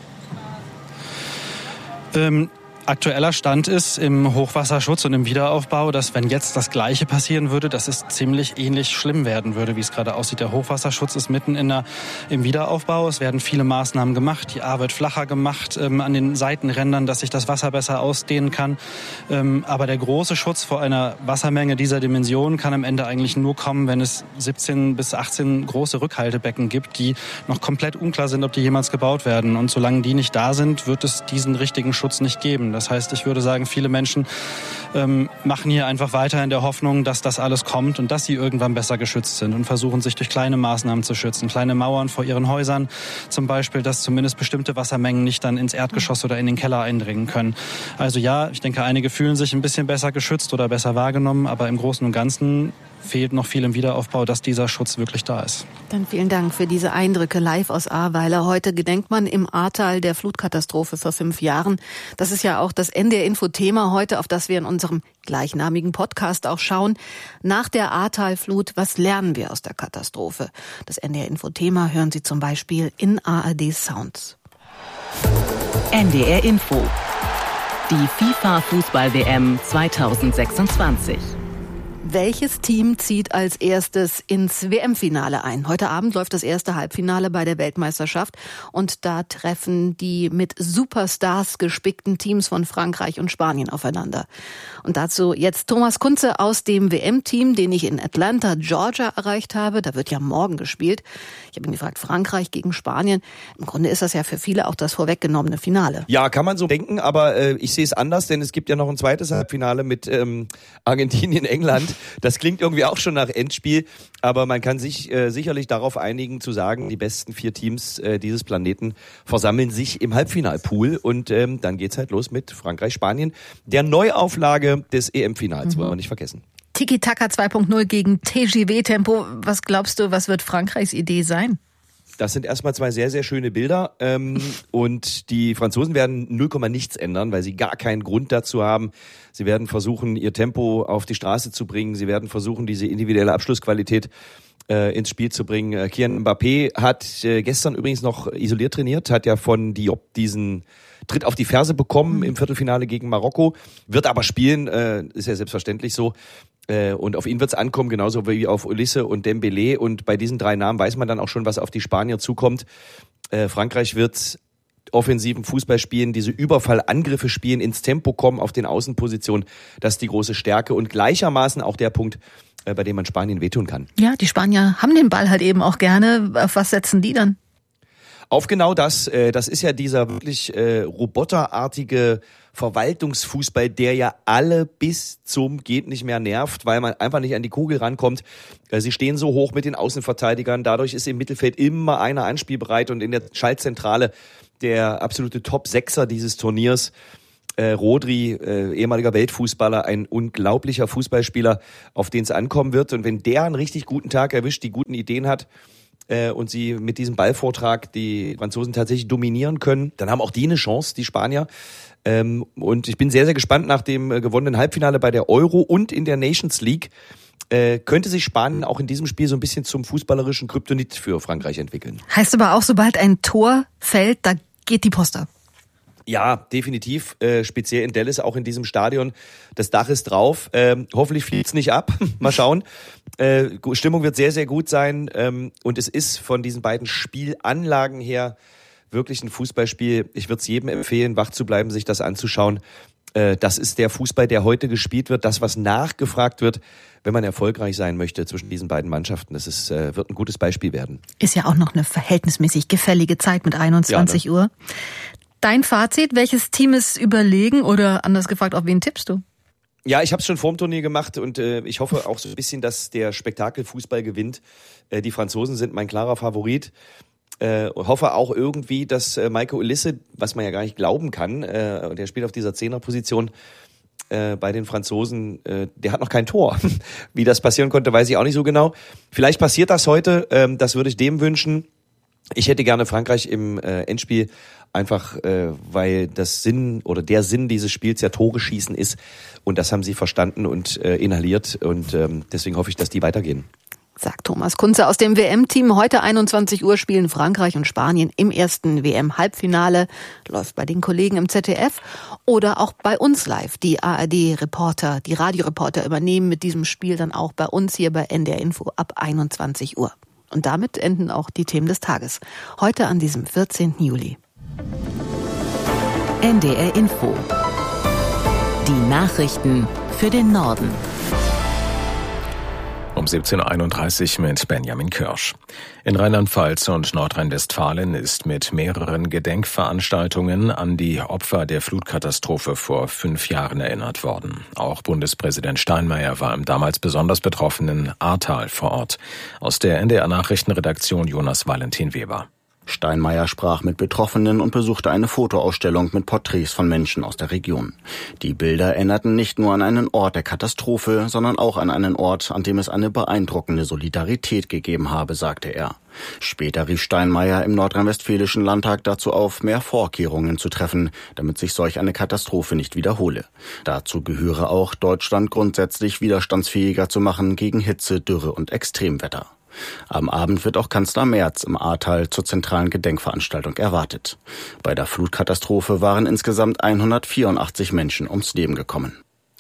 Aktueller Stand ist im Hochwasserschutz und im Wiederaufbau, dass wenn jetzt das Gleiche passieren würde, dass es ziemlich ähnlich schlimm werden würde, wie es gerade aussieht. Der Hochwasserschutz ist mitten im Wiederaufbau. Es werden viele Maßnahmen gemacht. Die Ahr wird flacher gemacht an den Seitenrändern, dass sich das Wasser besser ausdehnen kann. Aber der große Schutz vor einer Wassermenge dieser Dimension kann am Ende eigentlich nur kommen, wenn es 17 bis 18 große Rückhaltebecken gibt, die noch komplett unklar sind, ob die jemals gebaut werden. Und solange die nicht da sind, wird es diesen richtigen Schutz nicht geben. Das heißt, ich würde sagen, viele Menschen machen hier einfach weiter in der Hoffnung, dass das alles kommt und dass sie irgendwann besser geschützt sind und versuchen, sich durch kleine Maßnahmen zu schützen. Kleine Mauern vor ihren Häusern zum Beispiel, dass zumindest bestimmte Wassermengen nicht dann ins Erdgeschoss oder in den Keller eindringen können. Also ja, ich denke, einige fühlen sich ein bisschen besser geschützt oder besser wahrgenommen, aber im Großen und Ganzen fehlt noch viel im Wiederaufbau, dass dieser Schutz wirklich da ist. Dann vielen Dank für diese Eindrücke live aus Ahrweiler. Heute gedenkt man im Ahrtal der Flutkatastrophe vor 5 Jahren. Das ist ja auch das NDR-Info-Thema heute, auf das wir in unserem gleichnamigen Podcast auch schauen. Nach der Ahrtal-Flut, was lernen wir aus der Katastrophe? Das NDR-Info-Thema hören Sie zum Beispiel in ARD Sounds. NDR-Info. Die FIFA-Fußball-WM 2026. Welches Team zieht als erstes ins WM-Finale ein? Heute Abend läuft das erste Halbfinale bei der Weltmeisterschaft und da treffen die mit Superstars gespickten Teams von Frankreich und Spanien aufeinander. Und dazu jetzt Thomas Kunze aus dem WM-Team, den ich in Atlanta, Georgia erreicht habe. Da wird ja morgen gespielt. Ich habe ihn gefragt, Frankreich gegen Spanien. Im Grunde ist das ja für viele auch das vorweggenommene Finale. Ja, kann man so denken, aber ich sehe es anders, denn es gibt ja noch ein zweites Halbfinale mit Argentinien, England. Das klingt irgendwie auch schon nach Endspiel, aber man kann sich sicherlich darauf einigen zu sagen, die besten 4 Teams dieses Planeten versammeln sich im Halbfinalpool und dann geht's halt los mit Frankreich, Spanien, der Neuauflage des EM-Finals, wollen wir nicht vergessen. Tiki-Taka 2.0 gegen TGW-Tempo. Was glaubst du, was wird Frankreichs Idee sein? Das sind erstmal 2 sehr, sehr schöne Bilder und die Franzosen werden 0, nichts ändern, weil sie gar keinen Grund dazu haben. Sie werden versuchen, ihr Tempo auf die Straße zu bringen. Sie werden versuchen, diese individuelle Abschlussqualität ins Spiel zu bringen. Kylian Mbappé hat gestern übrigens noch isoliert trainiert, hat ja von Diop diesen Tritt auf die Ferse bekommen im Viertelfinale gegen Marokko, wird aber spielen, ist ja selbstverständlich so. Und auf ihn wird es ankommen, genauso wie auf Olise und Dembélé. Und bei diesen 3 Namen weiß man dann auch schon, was auf die Spanier zukommt. Frankreich wird offensiven Fußball spielen, diese Überfallangriffe spielen, ins Tempo kommen auf den Außenpositionen. Das ist die große Stärke und gleichermaßen auch der Punkt, bei dem man Spanien wehtun kann. Ja, die Spanier haben den Ball halt eben auch gerne. Auf was setzen die dann? Auf genau das. Das ist ja dieser wirklich roboterartige Verwaltungsfußball, der ja alle bis zum geht nicht mehr nervt, weil man einfach nicht an die Kugel rankommt. Sie stehen so hoch mit den Außenverteidigern. Dadurch ist im Mittelfeld immer einer anspielbereit und in der Schaltzentrale der absolute Top-Sechser dieses Turniers. Rodri, ehemaliger Weltfußballer, ein unglaublicher Fußballspieler, auf den es ankommen wird. Und wenn der einen richtig guten Tag erwischt, die guten Ideen hat und sie mit diesem Ballvortrag die Franzosen tatsächlich dominieren können, dann haben auch die eine Chance, die Spanier. Und ich bin sehr, sehr gespannt nach dem gewonnenen Halbfinale bei der Euro und in der Nations League. Könnte sich Spanien auch in diesem Spiel so ein bisschen zum fußballerischen Kryptonit für Frankreich entwickeln. Heißt aber auch, sobald ein Tor fällt, da geht die Post ab. Ja, definitiv. Speziell in Dallas, auch in diesem Stadion. Das Dach ist drauf. Hoffentlich fliegt's nicht ab. Mal schauen. Stimmung wird sehr, sehr gut sein. Und es ist von diesen beiden Spielanlagen her wirklich ein Fußballspiel. Ich würde es jedem empfehlen, wach zu bleiben, sich das anzuschauen. Das ist der Fußball, der heute gespielt wird. Das, was nachgefragt wird, wenn man erfolgreich sein möchte zwischen diesen beiden Mannschaften. Das ist, wird ein gutes Beispiel werden. Ist ja auch noch eine verhältnismäßig gefällige Zeit mit 21 Uhr. Dein Fazit, welches Team ist überlegen oder anders gefragt, auf wen tippst du? Ja, ich habe es schon vorm Turnier gemacht und ich hoffe auch so ein bisschen, dass der Spektakelfußball gewinnt. Die Franzosen sind mein klarer Favorit. Hoffe auch irgendwie, dass Michael Olise, was man ja gar nicht glauben kann, der spielt auf dieser Zehnerposition bei den Franzosen, der hat noch kein Tor. Wie das passieren konnte, weiß ich auch nicht so genau. Vielleicht passiert das heute, das würde ich dem wünschen. Ich hätte gerne Frankreich im Endspiel, einfach weil der Sinn dieses Spiels ja Tore schießen ist und das haben sie verstanden und inhaliert und deswegen hoffe ich, dass die weitergehen. Sagt Thomas Kunze aus dem WM-Team. Heute 21 Uhr spielen Frankreich und Spanien im ersten WM-Halbfinale. Läuft bei den Kollegen im ZDF oder auch bei uns live. Die ARD-Reporter, die Radioreporter übernehmen mit diesem Spiel dann auch bei uns hier bei NDR Info ab 21 Uhr. Und damit enden auch die Themen des Tages. Heute an diesem 14. Juli. NDR Info. Die Nachrichten für den Norden. Um 17.31 Uhr mit Benjamin Kirsch. In Rheinland-Pfalz und Nordrhein-Westfalen ist mit mehreren Gedenkveranstaltungen an die Opfer der Flutkatastrophe vor 5 Jahren erinnert worden. Auch Bundespräsident Steinmeier war im damals besonders betroffenen Ahrtal vor Ort. Aus der NDR-Nachrichtenredaktion Jonas Valentin Weber. Steinmeier sprach mit Betroffenen und besuchte eine Fotoausstellung mit Porträts von Menschen aus der Region. Die Bilder erinnerten nicht nur an einen Ort der Katastrophe, sondern auch an einen Ort, an dem es eine beeindruckende Solidarität gegeben habe, sagte er. Später rief Steinmeier im nordrhein-westfälischen Landtag dazu auf, mehr Vorkehrungen zu treffen, damit sich solch eine Katastrophe nicht wiederhole. Dazu gehöre auch, Deutschland grundsätzlich widerstandsfähiger zu machen gegen Hitze, Dürre und Extremwetter. Am Abend wird auch Kanzler Merz im Ahrtal zur zentralen Gedenkveranstaltung erwartet. Bei der Flutkatastrophe waren insgesamt 184 Menschen ums Leben gekommen.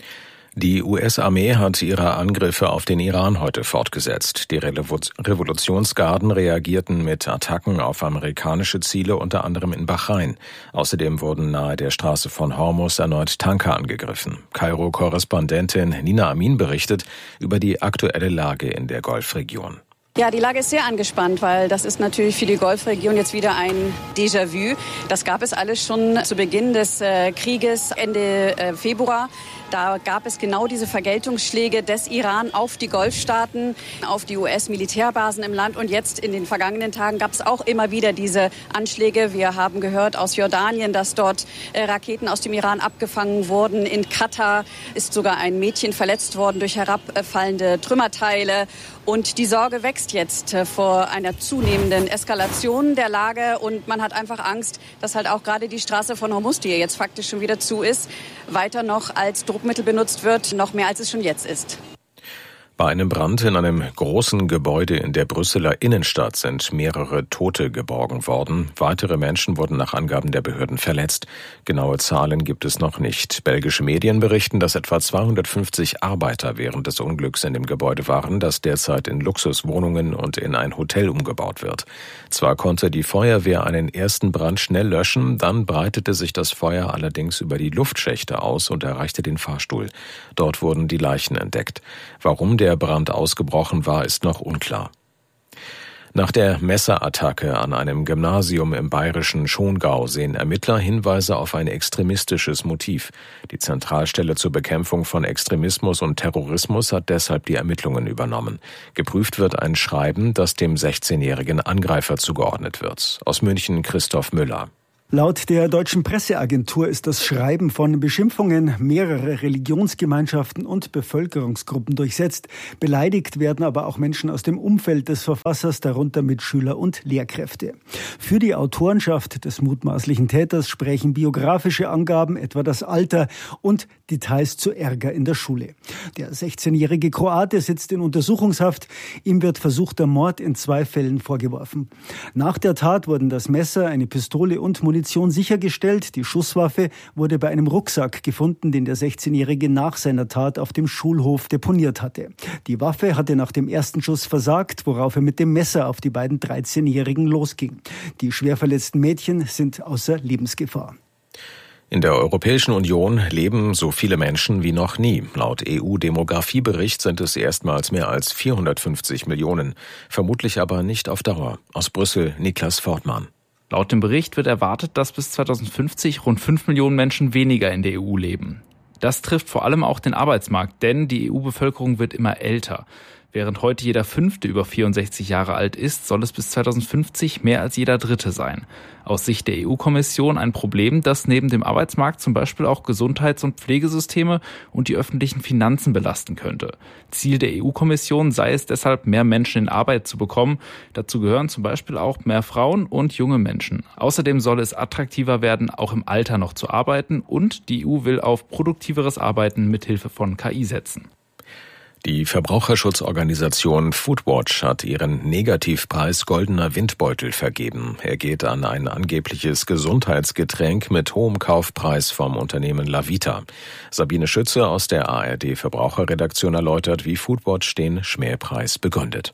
Die US-Armee hat ihre Angriffe auf den Iran heute fortgesetzt. Die Revolutionsgarden reagierten mit Attacken auf amerikanische Ziele, unter anderem in Bahrain. Außerdem wurden nahe der Straße von Hormuz erneut Tanker angegriffen. Kairo-Korrespondentin Nina Amin berichtet über die aktuelle Lage in der Golfregion. Ja, die Lage ist sehr angespannt, weil das ist natürlich für die Golfregion jetzt wieder ein Déjà-vu. Das gab es alles schon zu Beginn des Krieges Ende Februar. Da gab es genau diese Vergeltungsschläge des Iran auf die Golfstaaten, auf die US-Militärbasen im Land. Und jetzt in den vergangenen Tagen gab es auch immer wieder diese Anschläge. Wir haben gehört aus Jordanien, dass dort Raketen aus dem Iran abgefangen wurden. In Katar ist sogar ein Mädchen verletzt worden durch herabfallende Trümmerteile. Und die Sorge wächst jetzt vor einer zunehmenden Eskalation der Lage. Und man hat einfach Angst, dass halt auch gerade die Straße von Hormuz, die jetzt faktisch schon wieder zu ist, weiter noch als Druckmittel benutzt wird, noch mehr als es schon jetzt ist. Bei einem Brand in einem großen Gebäude in der Brüsseler Innenstadt sind mehrere Tote geborgen worden. Weitere Menschen wurden nach Angaben der Behörden verletzt. Genaue Zahlen gibt es noch nicht. Belgische Medien berichten, dass etwa 250 Arbeiter während des Unglücks in dem Gebäude waren, das derzeit in Luxuswohnungen und in ein Hotel umgebaut wird. Zwar konnte die Feuerwehr einen ersten Brand schnell löschen, dann breitete sich das Feuer allerdings über die Luftschächte aus und erreichte den Fahrstuhl. Dort wurden die Leichen entdeckt. Warum der Brand ausgebrochen war, ist noch unklar. Nach der Messerattacke an einem Gymnasium im bayerischen Schongau sehen Ermittler Hinweise auf ein extremistisches Motiv. Die Zentralstelle zur Bekämpfung von Extremismus und Terrorismus hat deshalb die Ermittlungen übernommen. Geprüft wird ein Schreiben, das dem 16-jährigen Angreifer zugeordnet wird. Aus München Christoph Müller. Laut der deutschen Presseagentur ist das Schreiben von Beschimpfungen mehrerer Religionsgemeinschaften und Bevölkerungsgruppen durchsetzt. Beleidigt werden aber auch Menschen aus dem Umfeld des Verfassers, darunter Mitschüler und Lehrkräfte. Für die Autorenschaft des mutmaßlichen Täters sprechen biografische Angaben, etwa das Alter und Details zu Ärger in der Schule. Der 16-jährige Kroate sitzt in Untersuchungshaft. Ihm wird versuchter Mord in 2 Fällen vorgeworfen. Nach der Tat wurden das Messer, eine Pistole und Munition sichergestellt. Die Schusswaffe wurde bei einem Rucksack gefunden, den der 16-Jährige nach seiner Tat auf dem Schulhof deponiert hatte. Die Waffe hatte nach dem ersten Schuss versagt, worauf er mit dem Messer auf die beiden 13-Jährigen losging. Die schwer verletzten Mädchen sind außer Lebensgefahr. In der Europäischen Union leben so viele Menschen wie noch nie. Laut EU-Demografiebericht sind es erstmals mehr als 450 Millionen. Vermutlich aber nicht auf Dauer. Aus Brüssel Niklas Fortmann. Laut dem Bericht wird erwartet, dass bis 2050 rund 5 Millionen Menschen weniger in der EU leben. Das trifft vor allem auch den Arbeitsmarkt, denn die EU-Bevölkerung wird immer älter. Während heute jeder 5. über 64 Jahre alt ist, soll es bis 2050 mehr als jeder 3. sein. Aus Sicht der EU-Kommission ein Problem, das neben dem Arbeitsmarkt zum Beispiel auch Gesundheits- und Pflegesysteme und die öffentlichen Finanzen belasten könnte. Ziel der EU-Kommission sei es deshalb, mehr Menschen in Arbeit zu bekommen. Dazu gehören zum Beispiel auch mehr Frauen und junge Menschen. Außerdem soll es attraktiver werden, auch im Alter noch zu arbeiten, und die EU will auf produktiveres Arbeiten mithilfe von KI setzen. Die Verbraucherschutzorganisation Foodwatch hat ihren Negativpreis Goldener Windbeutel vergeben. Er geht an ein angebliches Gesundheitsgetränk mit hohem Kaufpreis vom Unternehmen Lavita. Sabine Schütze aus der ARD Verbraucherredaktion erläutert, wie Foodwatch den Schmähpreis begründet.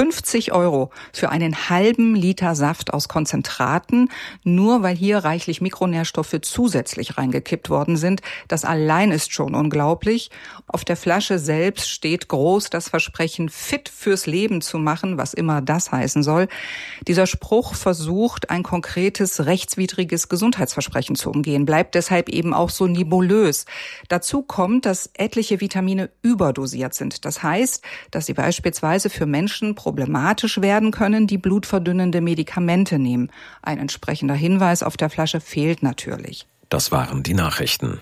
50 € für einen halben Liter Saft aus Konzentraten, nur weil hier reichlich Mikronährstoffe zusätzlich reingekippt worden sind. Das allein ist schon unglaublich. Auf der Flasche selbst steht groß das Versprechen, fit fürs Leben zu machen, was immer das heißen soll. Dieser Spruch versucht, ein konkretes, rechtswidriges Gesundheitsversprechen zu umgehen, bleibt deshalb eben auch so nebulös. Dazu kommt, dass etliche Vitamine überdosiert sind. Das heißt, dass sie beispielsweise für Menschen problematisch werden können, die blutverdünnende Medikamente nehmen. Ein entsprechender Hinweis auf der Flasche fehlt natürlich. Das waren die Nachrichten.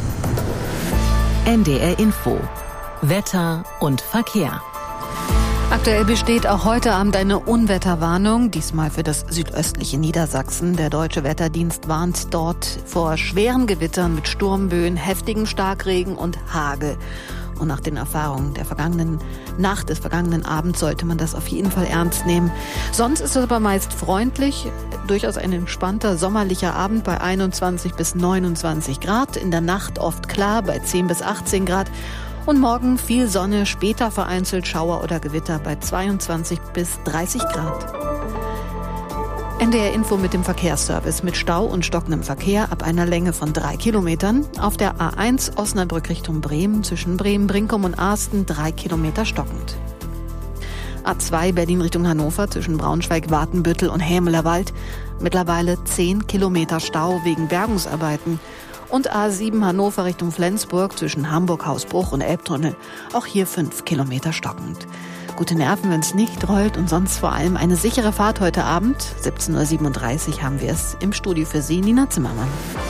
NDR Info. Wetter und Verkehr. Aktuell besteht auch heute Abend eine Unwetterwarnung, diesmal für das südöstliche Niedersachsen. Der Deutsche Wetterdienst warnt dort vor schweren Gewittern mit Sturmböen, heftigem Starkregen und Hagel. Und nach den Erfahrungen der vergangenen Nacht, des vergangenen Abends, sollte man das auf jeden Fall ernst nehmen. Sonst ist es aber meist freundlich, durchaus ein entspannter sommerlicher Abend bei 21 bis 29 Grad. In der Nacht oft klar bei 10 bis 18 Grad. Und morgen viel Sonne, später vereinzelt Schauer oder Gewitter bei 22 bis 30 Grad. NDR Info mit dem Verkehrsservice mit Stau und stockendem Verkehr ab einer Länge von 3 Kilometern. Auf der A1 Osnabrück Richtung Bremen zwischen Bremen-Brinkum und Arsten 3 Kilometer stockend. A2 Berlin Richtung Hannover zwischen Braunschweig-Watenbüttel und Hämelerwald mittlerweile 10 Kilometer Stau wegen Bergungsarbeiten. Und A7 Hannover Richtung Flensburg zwischen Hamburg-Hausbruch und Elbtunnel auch hier 5 Kilometer stockend. Gute Nerven, wenn es nicht rollt, und sonst vor allem eine sichere Fahrt heute Abend. 17:37 Uhr haben wir es im Studio für Sie, Nina Zimmermann.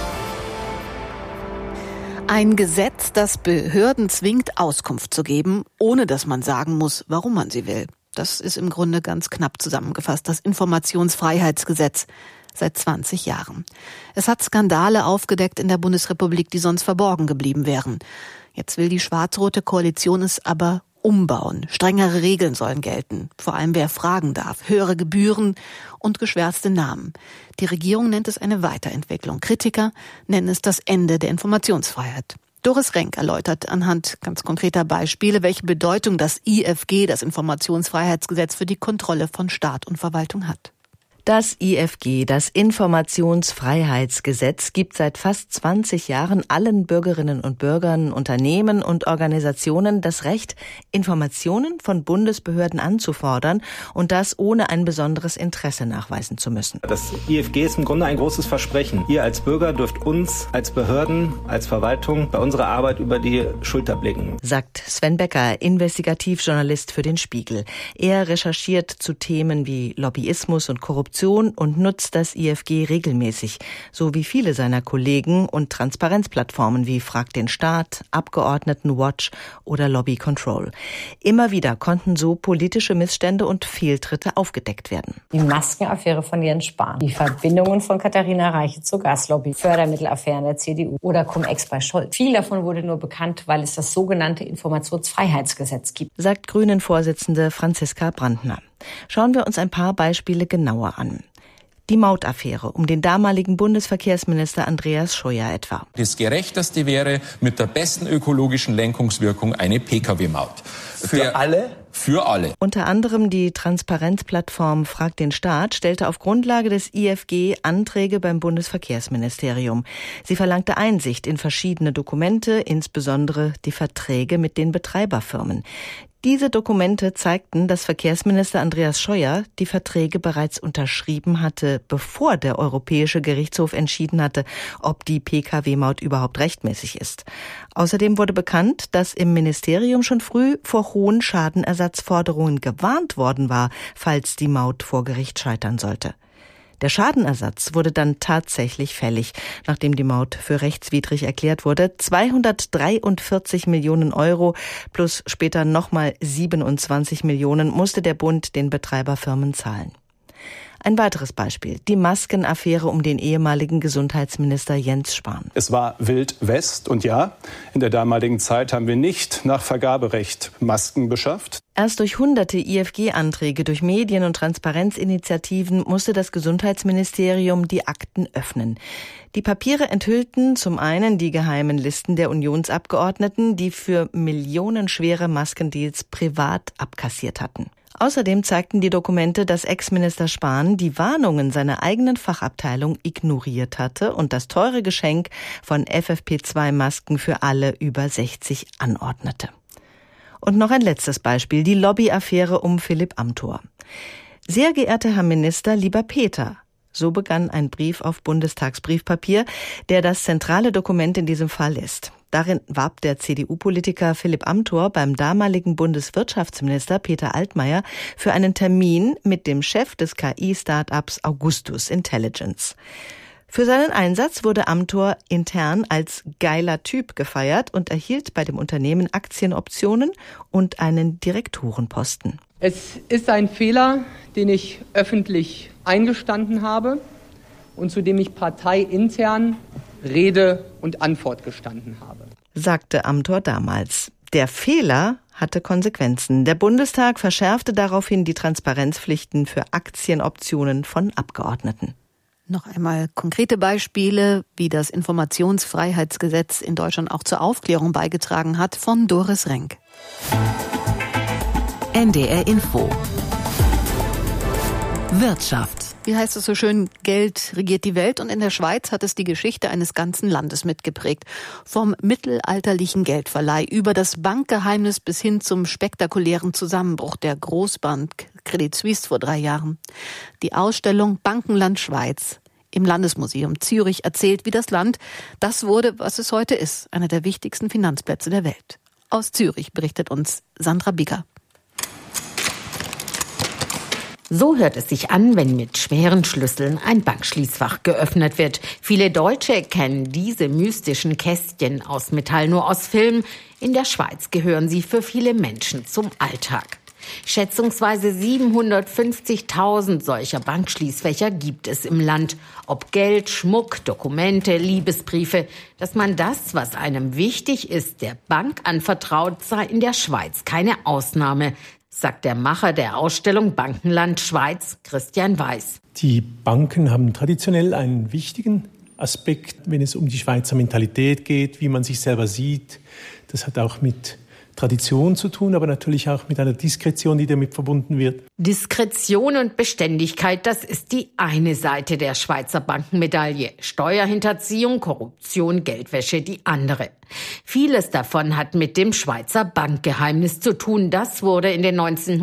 Ein Gesetz, das Behörden zwingt, Auskunft zu geben, ohne dass man sagen muss, warum man sie will. Das ist im Grunde ganz knapp zusammengefasst das Informationsfreiheitsgesetz. Seit 20 Jahren. Es hat Skandale aufgedeckt in der Bundesrepublik, die sonst verborgen geblieben wären. Jetzt will die schwarz-rote Koalition es aber umbauen. Strengere Regeln sollen gelten. Vor allem wer fragen darf. Höhere Gebühren und geschwärzte Namen. Die Regierung nennt es eine Weiterentwicklung. Kritiker nennen es das Ende der Informationsfreiheit. Doris Renk erläutert anhand ganz konkreter Beispiele, welche Bedeutung das IFG, das Informationsfreiheitsgesetz, für die Kontrolle von Staat und Verwaltung hat. Das IFG, das Informationsfreiheitsgesetz, gibt seit fast 20 Jahren allen Bürgerinnen und Bürgern, Unternehmen und Organisationen das Recht, Informationen von Bundesbehörden anzufordern und das ohne ein besonderes Interesse nachweisen zu müssen. Das IFG ist im Grunde ein großes Versprechen. Ihr als Bürger dürft uns als Behörden, als Verwaltung bei unserer Arbeit über die Schulter blicken, sagt Sven Becker, Investigativjournalist für den Spiegel. Er recherchiert zu Themen wie Lobbyismus und Korruption und nutzt das IFG regelmäßig, so wie viele seiner Kollegen, und Transparenzplattformen wie Frag den Staat, Abgeordnetenwatch oder Lobby Control. Immer wieder konnten so politische Missstände und Fehltritte aufgedeckt werden. Die Maskenaffäre von Jens Spahn, die Verbindungen von Katharina Reiche zur Gaslobby, Fördermittelaffären der CDU oder Cum-Ex bei Scholz. Viel davon wurde nur bekannt, weil es das sogenannte Informationsfreiheitsgesetz gibt, sagt Grünen-Vorsitzende Franziska Brandner. Schauen wir uns ein paar Beispiele genauer an. Die Mautaffäre um den damaligen Bundesverkehrsminister Andreas Scheuer etwa. Das Gerechteste wäre mit der besten ökologischen Lenkungswirkung eine Pkw-Maut. Für alle? Für alle. Unter anderem die Transparenzplattform Frag den Staat stellte auf Grundlage des IFG Anträge beim Bundesverkehrsministerium. Sie verlangte Einsicht in verschiedene Dokumente, insbesondere die Verträge mit den Betreiberfirmen. Diese Dokumente zeigten, dass Verkehrsminister Andreas Scheuer die Verträge bereits unterschrieben hatte, bevor der Europäische Gerichtshof entschieden hatte, ob die Pkw-Maut überhaupt rechtmäßig ist. Außerdem wurde bekannt, dass im Ministerium schon früh vor hohen Schadenersatzforderungen gewarnt worden war, falls die Maut vor Gericht scheitern sollte. Der Schadenersatz wurde dann tatsächlich fällig, nachdem die Maut für rechtswidrig erklärt wurde. 243 Millionen Euro plus später nochmal 27 Millionen musste der Bund den Betreiberfirmen zahlen. Ein weiteres Beispiel, die Maskenaffäre um den ehemaligen Gesundheitsminister Jens Spahn. Es war Wild West und ja, in der damaligen Zeit haben wir nicht nach Vergaberecht Masken beschafft. Erst durch hunderte IFG-Anträge, durch Medien- und Transparenzinitiativen musste das Gesundheitsministerium die Akten öffnen. Die Papiere enthüllten zum einen die geheimen Listen der Unionsabgeordneten, die für millionenschwere Maskendeals privat abkassiert hatten. Außerdem zeigten die Dokumente, dass Ex-Minister Spahn die Warnungen seiner eigenen Fachabteilung ignoriert hatte und das teure Geschenk von FFP2-Masken für alle über 60 anordnete. Und noch ein letztes Beispiel, die Lobbyaffäre um Philipp Amthor. Sehr geehrter Herr Minister, lieber Peter, so begann ein Brief auf Bundestagsbriefpapier, der das zentrale Dokument in diesem Fall ist. Darin warb der CDU-Politiker Philipp Amthor beim damaligen Bundeswirtschaftsminister Peter Altmaier für einen Termin mit dem Chef des KI-Startups Augustus Intelligence. Für seinen Einsatz wurde Amthor intern als geiler Typ gefeiert und erhielt bei dem Unternehmen Aktienoptionen und einen Direktorenposten. Es ist ein Fehler, den ich öffentlich eingestanden habe und zu dem ich parteiintern Rede und Antwort gestanden habe, sagte Amthor damals. Der Fehler hatte Konsequenzen. Der Bundestag verschärfte daraufhin die Transparenzpflichten für Aktienoptionen von Abgeordneten. Noch einmal konkrete Beispiele, wie das Informationsfreiheitsgesetz in Deutschland auch zur Aufklärung beigetragen hat, von Doris Renk. NDR Info. Wirtschaft. Wie heißt es so schön, Geld regiert die Welt, und in der Schweiz hat es die Geschichte eines ganzen Landes mitgeprägt. Vom mittelalterlichen Geldverleih über das Bankgeheimnis bis hin zum spektakulären Zusammenbruch der Großbank Credit Suisse vor 3 Jahren. Die Ausstellung Bankenland Schweiz im Landesmuseum Zürich erzählt, wie das Land das wurde, was es heute ist, einer der wichtigsten Finanzplätze der Welt. Aus Zürich berichtet uns Sandra Bigger. So hört es sich an, wenn mit schweren Schlüsseln ein Bankschließfach geöffnet wird. Viele Deutsche kennen diese mystischen Kästchen aus Metall nur aus Filmen. In der Schweiz gehören sie für viele Menschen zum Alltag. Schätzungsweise 750.000 solcher Bankschließfächer gibt es im Land. Ob Geld, Schmuck, Dokumente, Liebesbriefe, dass man das, was einem wichtig ist, der Bank anvertraut, sei in der Schweiz keine Ausnahme, sagt der Macher der Ausstellung Bankenland Schweiz, Christian Weiß. Die Banken haben traditionell einen wichtigen Aspekt, wenn es um die Schweizer Mentalität geht, wie man sich selber sieht. Das hat auch mit Tradition zu tun, aber natürlich auch mit einer Diskretion, die damit verbunden wird. Diskretion und Beständigkeit, das ist die eine Seite der Schweizer Bankenmedaille. Steuerhinterziehung, Korruption, Geldwäsche die andere. Vieles davon hat mit dem Schweizer Bankgeheimnis zu tun. Das wurde in den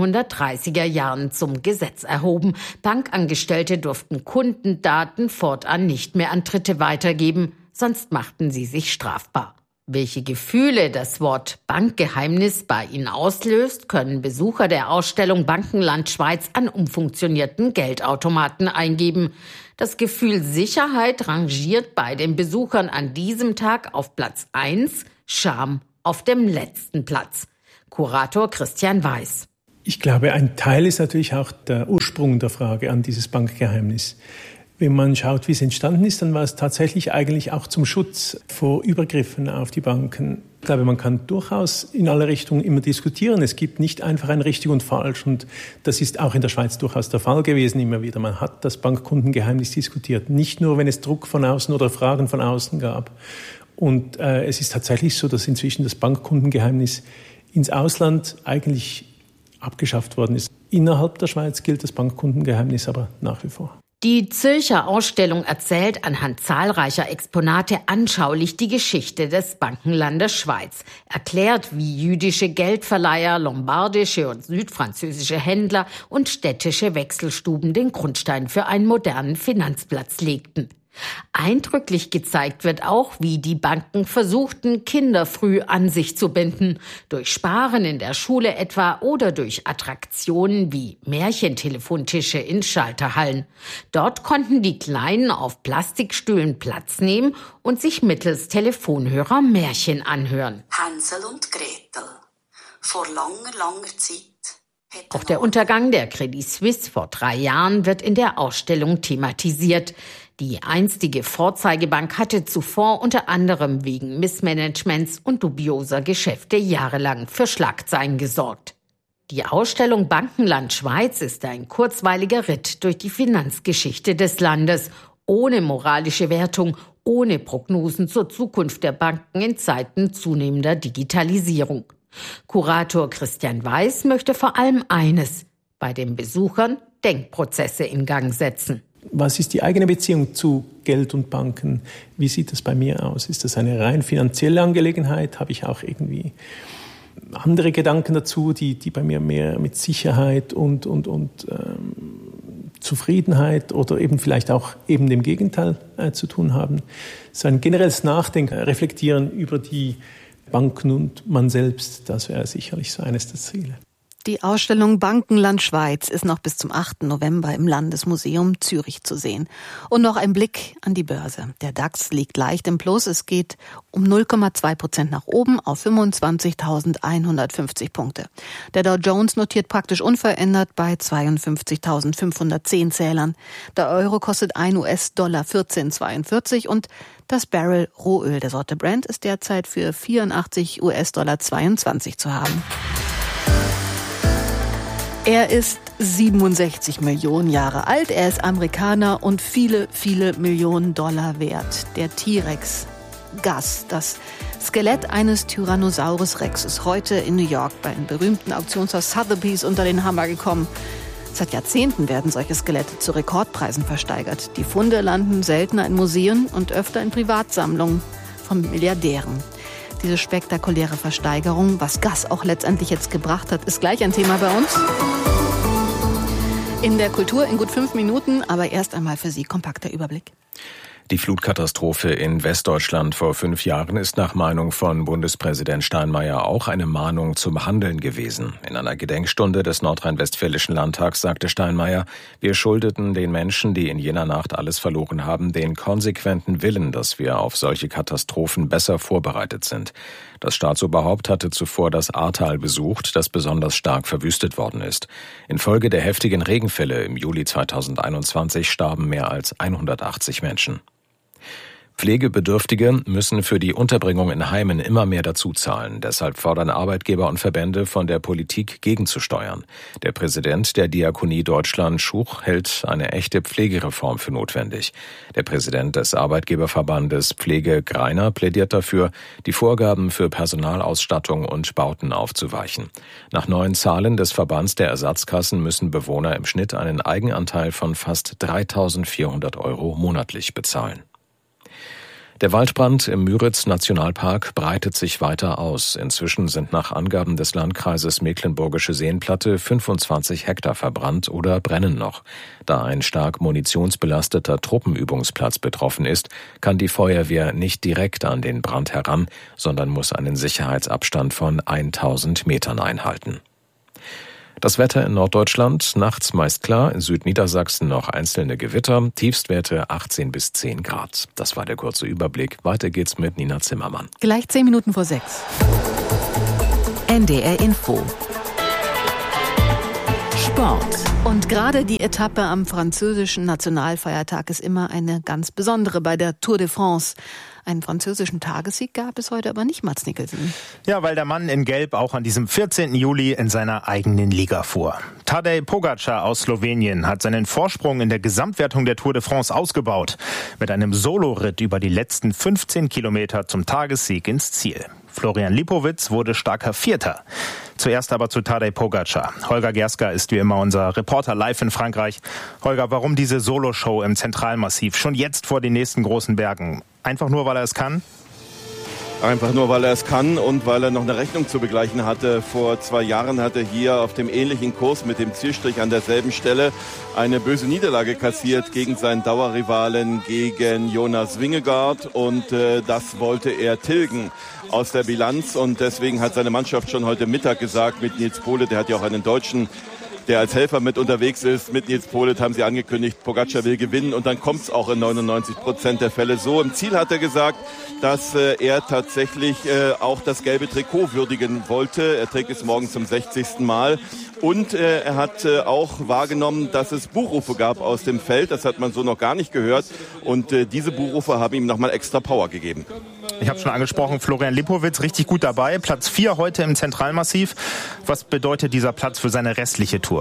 1930er Jahren zum Gesetz erhoben. Bankangestellte durften Kundendaten fortan nicht mehr an Dritte weitergeben, sonst machten sie sich strafbar. Welche Gefühle das Wort Bankgeheimnis bei Ihnen auslöst, können Besucher der Ausstellung Bankenland Schweiz an umfunktionierten Geldautomaten eingeben. Das Gefühl Sicherheit rangiert bei den Besuchern an diesem Tag auf Platz 1, Scham auf dem letzten Platz. Kurator Christian Weiß. Ich glaube, ein Teil ist natürlich auch der Ursprung der Frage an dieses Bankgeheimnis. Wenn man schaut, wie es entstanden ist, dann war es tatsächlich eigentlich auch zum Schutz vor Übergriffen auf die Banken. Ich glaube, man kann durchaus in alle Richtungen immer diskutieren. Es gibt nicht einfach ein richtig und falsch. Und das ist auch in der Schweiz durchaus der Fall gewesen immer wieder. Man hat das Bankkundengeheimnis diskutiert. Nicht nur, wenn es Druck von außen oder Fragen von außen gab. Und es ist tatsächlich so, dass inzwischen das Bankkundengeheimnis ins Ausland eigentlich abgeschafft worden ist. Innerhalb der Schweiz gilt das Bankkundengeheimnis aber nach wie vor. Die Zürcher Ausstellung erzählt anhand zahlreicher Exponate anschaulich die Geschichte des Bankenlandes Schweiz, erklärt, wie jüdische Geldverleiher, lombardische und südfranzösische Händler und städtische Wechselstuben den Grundstein für einen modernen Finanzplatz legten. Eindrücklich gezeigt wird auch, wie die Banken versuchten, Kinder früh an sich zu binden. Durch Sparen in der Schule etwa oder durch Attraktionen wie Märchentelefontische in Schalterhallen. Dort konnten die Kleinen auf Plastikstühlen Platz nehmen und sich mittels Telefonhörer Märchen anhören. Hänsel und Gretel. Vor langer, langer Zeit. Auch der Untergang der Credit Suisse vor 3 Jahren wird in der Ausstellung thematisiert. Die einstige Vorzeigebank hatte zuvor unter anderem wegen Missmanagements und dubioser Geschäfte jahrelang für Schlagzeilen gesorgt. Die Ausstellung Bankenland Schweiz ist ein kurzweiliger Ritt durch die Finanzgeschichte des Landes, ohne moralische Wertung, ohne Prognosen zur Zukunft der Banken in Zeiten zunehmender Digitalisierung. Kurator Christian Weiß möchte vor allem eines: bei den Besuchern Denkprozesse in Gang setzen. Was ist die eigene Beziehung zu Geld und Banken? Wie sieht das bei mir aus? Ist das eine rein finanzielle Angelegenheit? Habe ich auch irgendwie andere Gedanken dazu, die bei mir mehr mit Sicherheit und Zufriedenheit oder eben vielleicht auch eben dem Gegenteil zu tun haben? So ein generelles Nachdenken, Reflektieren über die Banken und man selbst, das wäre sicherlich so eines der Ziele. Die Ausstellung Bankenland Schweiz ist noch bis zum 8. November im Landesmuseum Zürich zu sehen. Und noch ein Blick an die Börse. Der DAX liegt leicht im Plus. Es geht um 0,2% nach oben auf 25.150 Punkte. Der Dow Jones notiert praktisch unverändert bei 52.510 Zählern. Der Euro kostet $1 14,42 und das Barrel Rohöl der Sorte Brent ist derzeit für $84,22 zu haben. Er ist 67 Millionen Jahre alt, er ist Amerikaner und viele, viele Millionen Dollar wert. Der T-Rex Gus, das Skelett eines Tyrannosaurus Rex, ist heute in New York bei einem berühmten Auktionshaus Sotheby's unter den Hammer gekommen. Seit Jahrzehnten werden solche Skelette zu Rekordpreisen versteigert. Die Funde landen seltener in Museen und öfter in Privatsammlungen von Milliardären. Diese spektakuläre Versteigerung, was Gus auch letztendlich jetzt gebracht hat, ist gleich ein Thema bei uns. In der Kultur in gut 5 Minuten, aber erst einmal für Sie kompakter Überblick. Die Flutkatastrophe in Westdeutschland vor 5 Jahren ist nach Meinung von Bundespräsident Steinmeier auch eine Mahnung zum Handeln gewesen. In einer Gedenkstunde des Nordrhein-Westfälischen Landtags sagte Steinmeier, wir schuldeten den Menschen, die in jener Nacht alles verloren haben, den konsequenten Willen, dass wir auf solche Katastrophen besser vorbereitet sind. Das Staatsoberhaupt hatte zuvor das Ahrtal besucht, das besonders stark verwüstet worden ist. Infolge der heftigen Regenfälle im Juli 2021 starben mehr als 180 Menschen. Pflegebedürftige müssen für die Unterbringung in Heimen immer mehr dazu zahlen. Deshalb fordern Arbeitgeber und Verbände von der Politik gegenzusteuern. Der Präsident der Diakonie Deutschland, Schuch, hält eine echte Pflegereform für notwendig. Der Präsident des Arbeitgeberverbandes Pflege, Greiner, plädiert dafür, die Vorgaben für Personalausstattung und Bauten aufzuweichen. Nach neuen Zahlen des Verbands der Ersatzkassen müssen Bewohner im Schnitt einen Eigenanteil von fast 3.400 € monatlich bezahlen. Der Waldbrand im Müritz-Nationalpark breitet sich weiter aus. Inzwischen sind nach Angaben des Landkreises Mecklenburgische Seenplatte 25 Hektar verbrannt oder brennen noch. Da ein stark munitionsbelasteter Truppenübungsplatz betroffen ist, kann die Feuerwehr nicht direkt an den Brand heran, sondern muss einen Sicherheitsabstand von 1000 Metern einhalten. Das Wetter in Norddeutschland, nachts meist klar, in Südniedersachsen noch einzelne Gewitter, Tiefstwerte 18 bis 10 Grad. Das war der kurze Überblick. Weiter geht's mit Nina Zimmermann. Gleich 10 Minuten vor 6. NDR Info. Sport. Und gerade die Etappe am französischen Nationalfeiertag ist immer eine ganz besondere bei der Tour de France. Einen französischen Tagessieg gab es heute aber nicht, Mads Nicholson. Ja, weil der Mann in Gelb auch an diesem 14. Juli in seiner eigenen Liga fuhr. Tadej Pogačar aus Slowenien hat seinen Vorsprung in der Gesamtwertung der Tour de France ausgebaut. Mit einem Soloritt über die letzten 15 Kilometer zum Tagessieg ins Ziel. Florian Lipowitz wurde starker Vierter. Zuerst aber zu Tadej Pogačar. Holger Gerska ist wie immer unser Reporter live in Frankreich. Holger, warum diese Soloshow im Zentralmassiv schon jetzt vor den nächsten großen Bergen? Einfach nur, weil er es kann? Einfach nur, weil er es kann und weil er noch eine Rechnung zu begleichen hatte. Vor 2 Jahren hat er hier auf dem ähnlichen Kurs mit dem Zielstrich an derselben Stelle eine böse Niederlage kassiert gegen seinen Dauerrivalen, gegen Jonas Vingegaard. Und das wollte er tilgen aus der Bilanz. Und deswegen hat seine Mannschaft schon heute Mittag gesagt mit Nils Politt, der hat ja auch einen Deutschen, der als Helfer mit unterwegs ist. Mit Nils Politt haben sie angekündigt, Pogačar will gewinnen und dann kommt es auch in 99% der Fälle so. Im Ziel hat er gesagt, dass er tatsächlich auch das gelbe Trikot würdigen wollte. Er trägt es morgen zum 60. Mal. Und er hat auch wahrgenommen, dass es Buchrufe gab aus dem Feld. Das hat man so noch gar nicht gehört. Und diese Buchrufe haben ihm nochmal extra Power gegeben. Ich habe schon angesprochen, Florian Lipowitz richtig gut dabei. Platz 4 heute im Zentralmassiv. Was bedeutet dieser Platz für seine restliche Tour?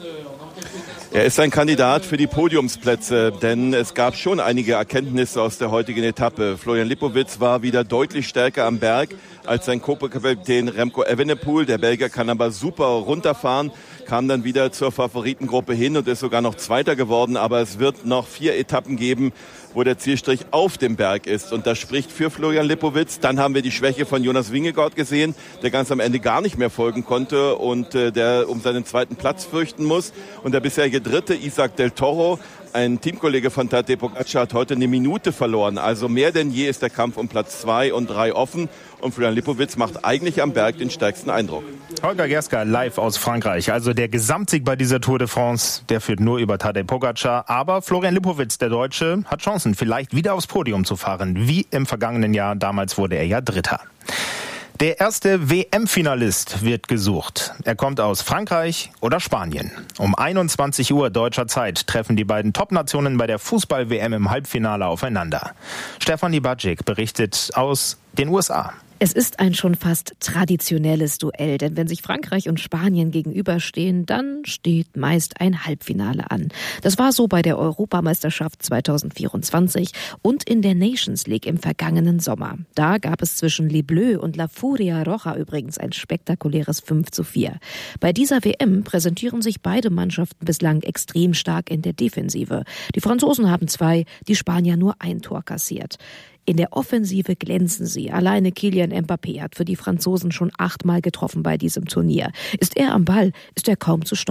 Er ist ein Kandidat für die Podiumsplätze, denn es gab schon einige Erkenntnisse aus der heutigen Etappe. Florian Lipowitz war wieder deutlich stärker am Berg als sein Co-Kapitän Remco Evenepoel. Der Belgier kann aber super runterfahren, kam dann wieder zur Favoritengruppe hin und ist sogar noch Zweiter geworden. Aber es wird noch 4 Etappen geben, wo der Zielstrich auf dem Berg ist. Und das spricht für Florian Lipowitz. Dann haben wir die Schwäche von Jonas Vingegaard gesehen, der ganz am Ende gar nicht mehr folgen konnte und der um seinen 2. Platz fürchten muss. Und der bisherige Dritte, Isaac del Toro, ein Teamkollege von Tadej Pogačar, hat heute eine Minute verloren. Also mehr denn je ist der Kampf um Platz 2 und 3 offen. Und Florian Lipowitz macht eigentlich am Berg den stärksten Eindruck. Holger Gerska live aus Frankreich. Also der Gesamtsieg bei dieser Tour de France, der führt nur über Tadej Pogačar. Aber Florian Lipowitz, der Deutsche, hat Chancen, vielleicht wieder aufs Podium zu fahren. Wie im vergangenen Jahr. Damals wurde er ja Dritter. Der erste WM-Finalist wird gesucht. Er kommt aus Frankreich oder Spanien. Um 21 Uhr deutscher Zeit treffen die beiden Top-Nationen bei der Fußball-WM im Halbfinale aufeinander. Stefanie Badzik berichtet aus den USA. Es ist ein schon fast traditionelles Duell, denn wenn sich Frankreich und Spanien gegenüberstehen, dann steht meist ein Halbfinale an. Das war so bei der Europameisterschaft 2024 und in der Nations League im vergangenen Sommer. Da gab es zwischen Les Bleus und La Furia Roja übrigens ein spektakuläres 5:4. Bei dieser WM präsentieren sich beide Mannschaften bislang extrem stark in der Defensive. Die Franzosen haben 2, die Spanier nur 1 Tor kassiert. In der Offensive glänzen sie. Alleine Kylian Mbappé hat für die Franzosen schon 8-mal getroffen bei diesem Turnier. Ist er am Ball, ist er kaum zu stoppen.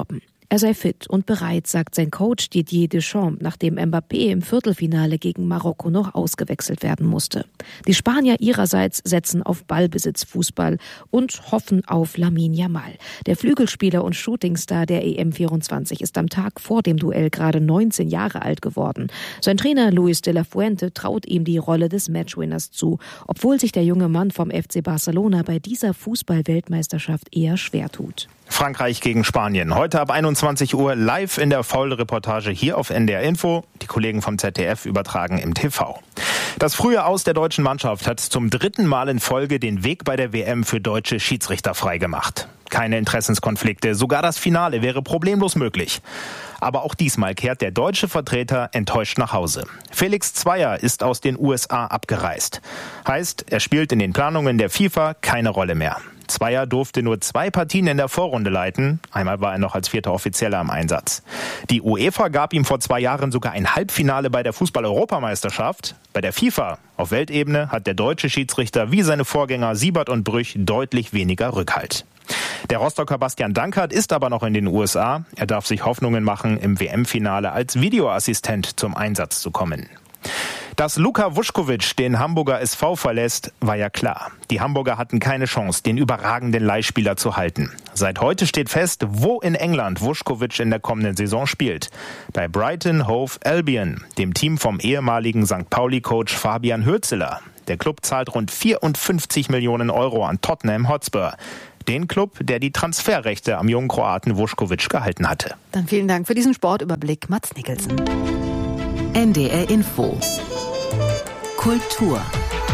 Er sei fit und bereit, sagt sein Coach Didier Deschamps, nachdem Mbappé im Viertelfinale gegen Marokko noch ausgewechselt werden musste. Die Spanier ihrerseits setzen auf Ballbesitzfußball und hoffen auf Lamine Yamal. Der Flügelspieler und Shootingstar der EM24 ist am Tag vor dem Duell gerade 19 Jahre alt geworden. Sein Trainer Luis de la Fuente traut ihm die Rolle des Matchwinners zu, obwohl sich der junge Mann vom FC Barcelona bei dieser Fußball-Weltmeisterschaft eher schwer tut. Frankreich gegen Spanien. Heute ab 21 Uhr live in der Foul-Reportage hier auf NDR Info. Die Kollegen vom ZDF übertragen im TV. Das frühe Aus der deutschen Mannschaft hat zum 3. Mal in Folge den Weg bei der WM für deutsche Schiedsrichter freigemacht. Keine Interessenskonflikte, sogar das Finale wäre problemlos möglich. Aber auch diesmal kehrt der deutsche Vertreter enttäuscht nach Hause. Felix Zweier ist aus den USA abgereist. Heißt, er spielt in den Planungen der FIFA keine Rolle mehr. Zweier durfte nur 2 Partien in der Vorrunde leiten. Einmal war er noch als 4. Offizieller im Einsatz. Die UEFA gab ihm vor 2 Jahren sogar ein Halbfinale bei der Fußball-Europameisterschaft. Bei der FIFA auf Weltebene hat der deutsche Schiedsrichter wie seine Vorgänger Siebert und Brüch deutlich weniger Rückhalt. Der Rostocker Bastian Dankert ist aber noch in den USA. Er darf sich Hoffnungen machen, im WM-Finale als Videoassistent zum Einsatz zu kommen. Dass Luka Vušković den Hamburger SV verlässt, war ja klar. Die Hamburger hatten keine Chance, den überragenden Leihspieler zu halten. Seit heute steht fest, wo in England Vušković in der kommenden Saison spielt. Bei Brighton Hove Albion, dem Team vom ehemaligen St. Pauli-Coach Fabian Hürzeler. Der Club zahlt rund 54 Millionen Euro an Tottenham Hotspur. Den Club, der die Transferrechte am jungen Kroaten Vušković gehalten hatte. Dann vielen Dank für diesen Sportüberblick, Mats Nicholson. NDR Info. Kultur.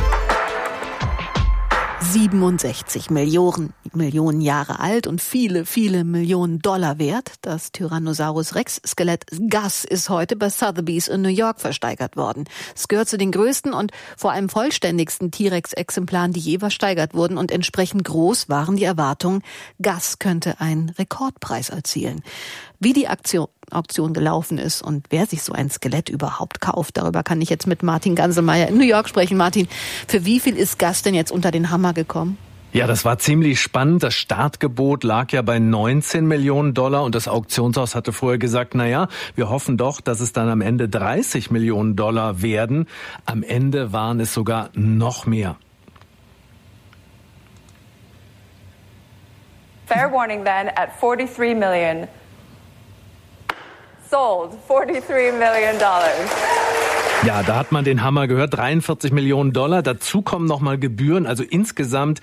67 Millionen Jahre alt und viele, viele Millionen Dollar wert. Das Tyrannosaurus Rex Skelett Gus ist heute bei Sotheby's in New York versteigert worden. Es gehört zu den größten und vor allem vollständigsten T-Rex-Exemplaren, die je versteigert wurden, und entsprechend groß waren die Erwartungen, Gus könnte einen Rekordpreis erzielen. Wie die Auktion gelaufen ist und wer sich so ein Skelett überhaupt kauft, darüber kann ich jetzt mit Martin Ganselmeier in New York sprechen. Martin, für wie viel ist Gus denn jetzt unter den Hammer gekommen? Ja, das war ziemlich spannend. Das Startgebot lag ja bei 19 Millionen Dollar und das Auktionshaus hatte vorher gesagt, naja, wir hoffen doch, dass es dann am Ende 30 Millionen Dollar werden. Am Ende waren es sogar noch mehr. Fair warning then at 43 million. Sold, $43 million. Ja, da hat man den Hammer gehört, 43 Millionen Dollar. Dazu kommen nochmal Gebühren, also insgesamt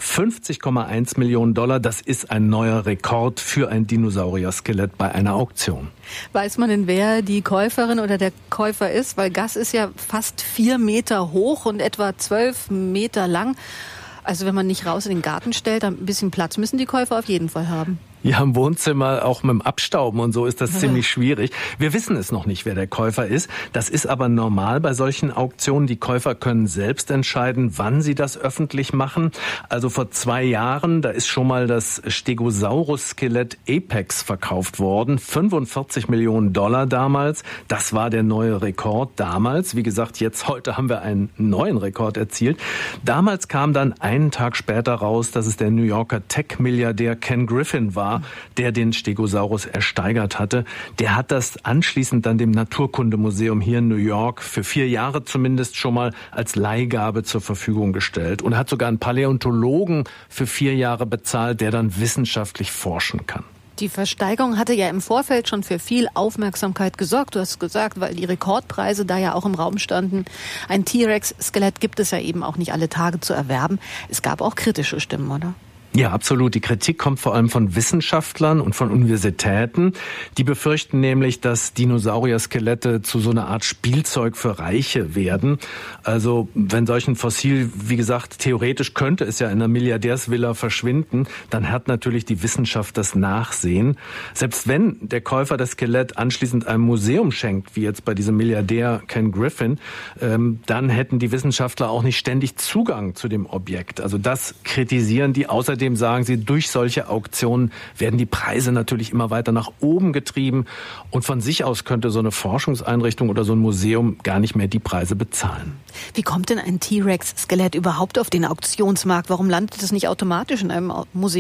50,1 Millionen Dollar. Das ist ein neuer Rekord für ein Dinosaurier-Skelett bei einer Auktion. Weiß man denn, wer die Käuferin oder der Käufer ist? Weil Gus ist ja fast 4 Meter hoch und etwa 12 Meter lang. Also wenn man nicht raus in den Garten stellt, ein bisschen Platz müssen die Käufer auf jeden Fall haben. Ja, im Wohnzimmer, auch mit dem Abstauben und so ist das ziemlich schwierig. Wir wissen es noch nicht, wer der Käufer ist. Das ist aber normal bei solchen Auktionen. Die Käufer können selbst entscheiden, wann sie das öffentlich machen. Also vor 2 Jahren, da ist schon mal das Stegosaurus-Skelett Apex verkauft worden. 45 Millionen Dollar damals. Das war der neue Rekord damals. Wie gesagt, heute haben wir einen neuen Rekord erzielt. Damals kam dann einen Tag später raus, dass es der New Yorker Tech-Milliardär Ken Griffin war, der den Stegosaurus ersteigert hatte. Der hat das anschließend dann dem Naturkundemuseum hier in New York für 4 Jahre zumindest schon mal als Leihgabe zur Verfügung gestellt und hat sogar einen Paläontologen für 4 Jahre bezahlt, der dann wissenschaftlich forschen kann. Die Versteigerung hatte ja im Vorfeld schon für viel Aufmerksamkeit gesorgt. Du hast gesagt, weil die Rekordpreise da ja auch im Raum standen. Ein T-Rex-Skelett gibt es ja eben auch nicht alle Tage zu erwerben. Es gab auch kritische Stimmen, oder? Ja, absolut. Die Kritik kommt vor allem von Wissenschaftlern und von Universitäten. Die befürchten nämlich, dass Dinosaurier-Skelette zu so einer Art Spielzeug für Reiche werden. Also wenn solch ein Fossil, wie gesagt, theoretisch könnte es ja in einer Milliardärsvilla verschwinden, dann hat natürlich die Wissenschaft das Nachsehen. Selbst wenn der Käufer das Skelett anschließend einem Museum schenkt, wie jetzt bei diesem Milliardär Ken Griffin, dann hätten die Wissenschaftler auch nicht ständig Zugang zu dem Objekt. Also das kritisieren die. Außerdem sagen sie, durch solche Auktionen werden die Preise natürlich immer weiter nach oben getrieben und von sich aus könnte so eine Forschungseinrichtung oder so ein Museum gar nicht mehr die Preise bezahlen. Wie kommt denn ein T-Rex-Skelett überhaupt auf den Auktionsmarkt? Warum landet es nicht automatisch in einem Museum?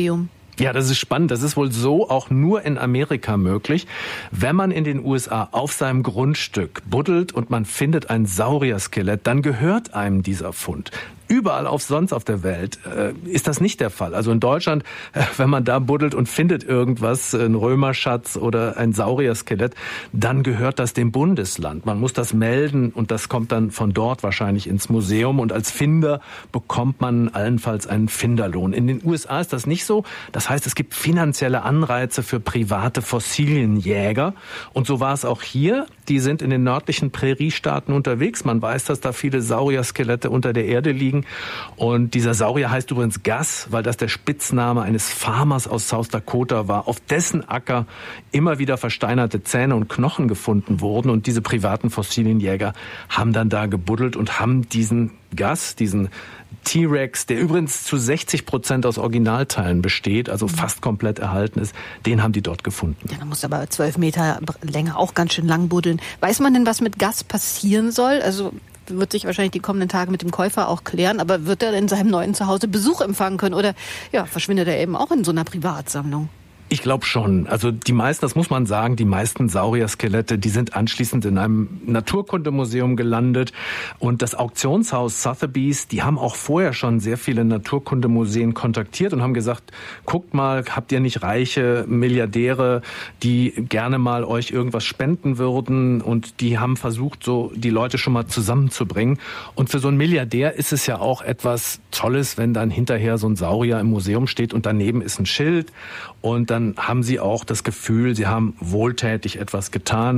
Ja, das ist spannend. Das ist wohl so auch nur in Amerika möglich. Wenn man in den USA auf seinem Grundstück buddelt und man findet ein Saurier-Skelett, dann gehört einem dieser Fund. Überall sonst auf der Welt ist das nicht der Fall. Also in Deutschland, wenn man da buddelt und findet irgendwas, ein Römerschatz oder ein Saurier-Skelett, dann gehört das dem Bundesland. Man muss das melden und das kommt dann von dort wahrscheinlich ins Museum und als Finder bekommt man allenfalls einen Finderlohn. In den USA ist das nicht so. Das heißt, es gibt finanzielle Anreize für private Fossilienjäger und so war es auch hier. Die sind in den nördlichen Präriestaaten unterwegs. Man weiß, dass da viele Saurier-Skelette unter der Erde liegen. Und dieser Saurier heißt übrigens Gus, weil das der Spitzname eines Farmers aus South Dakota war, auf dessen Acker immer wieder versteinerte Zähne und Knochen gefunden wurden. Und diese privaten Fossilienjäger haben dann da gebuddelt und haben diesen Gus, diesen T-Rex, der übrigens zu 60% aus Originalteilen besteht, also fast komplett erhalten ist, den haben die dort gefunden. Ja, da muss aber 12 Meter Länge auch ganz schön lang buddeln. Weiß man denn, was mit Gus passieren soll? Also wird sich wahrscheinlich die kommenden Tage mit dem Käufer auch klären, aber wird er in seinem neuen Zuhause Besuch empfangen können oder ja, verschwindet er eben auch in so einer Privatsammlung? Ich glaube schon. Also die meisten, das muss man sagen, die meisten Saurier-Skelette, die sind anschließend in einem Naturkundemuseum gelandet. Und das Auktionshaus Sotheby's, die haben auch vorher schon sehr viele Naturkundemuseen kontaktiert und haben gesagt, guckt mal, habt ihr nicht reiche Milliardäre, die gerne mal euch irgendwas spenden würden? Und die haben versucht, so die Leute schon mal zusammenzubringen. Und für so einen Milliardär ist es ja auch etwas Tolles, wenn dann hinterher so ein Saurier im Museum steht und daneben ist ein Schild. Und dann haben sie auch das Gefühl, sie haben wohltätig etwas getan.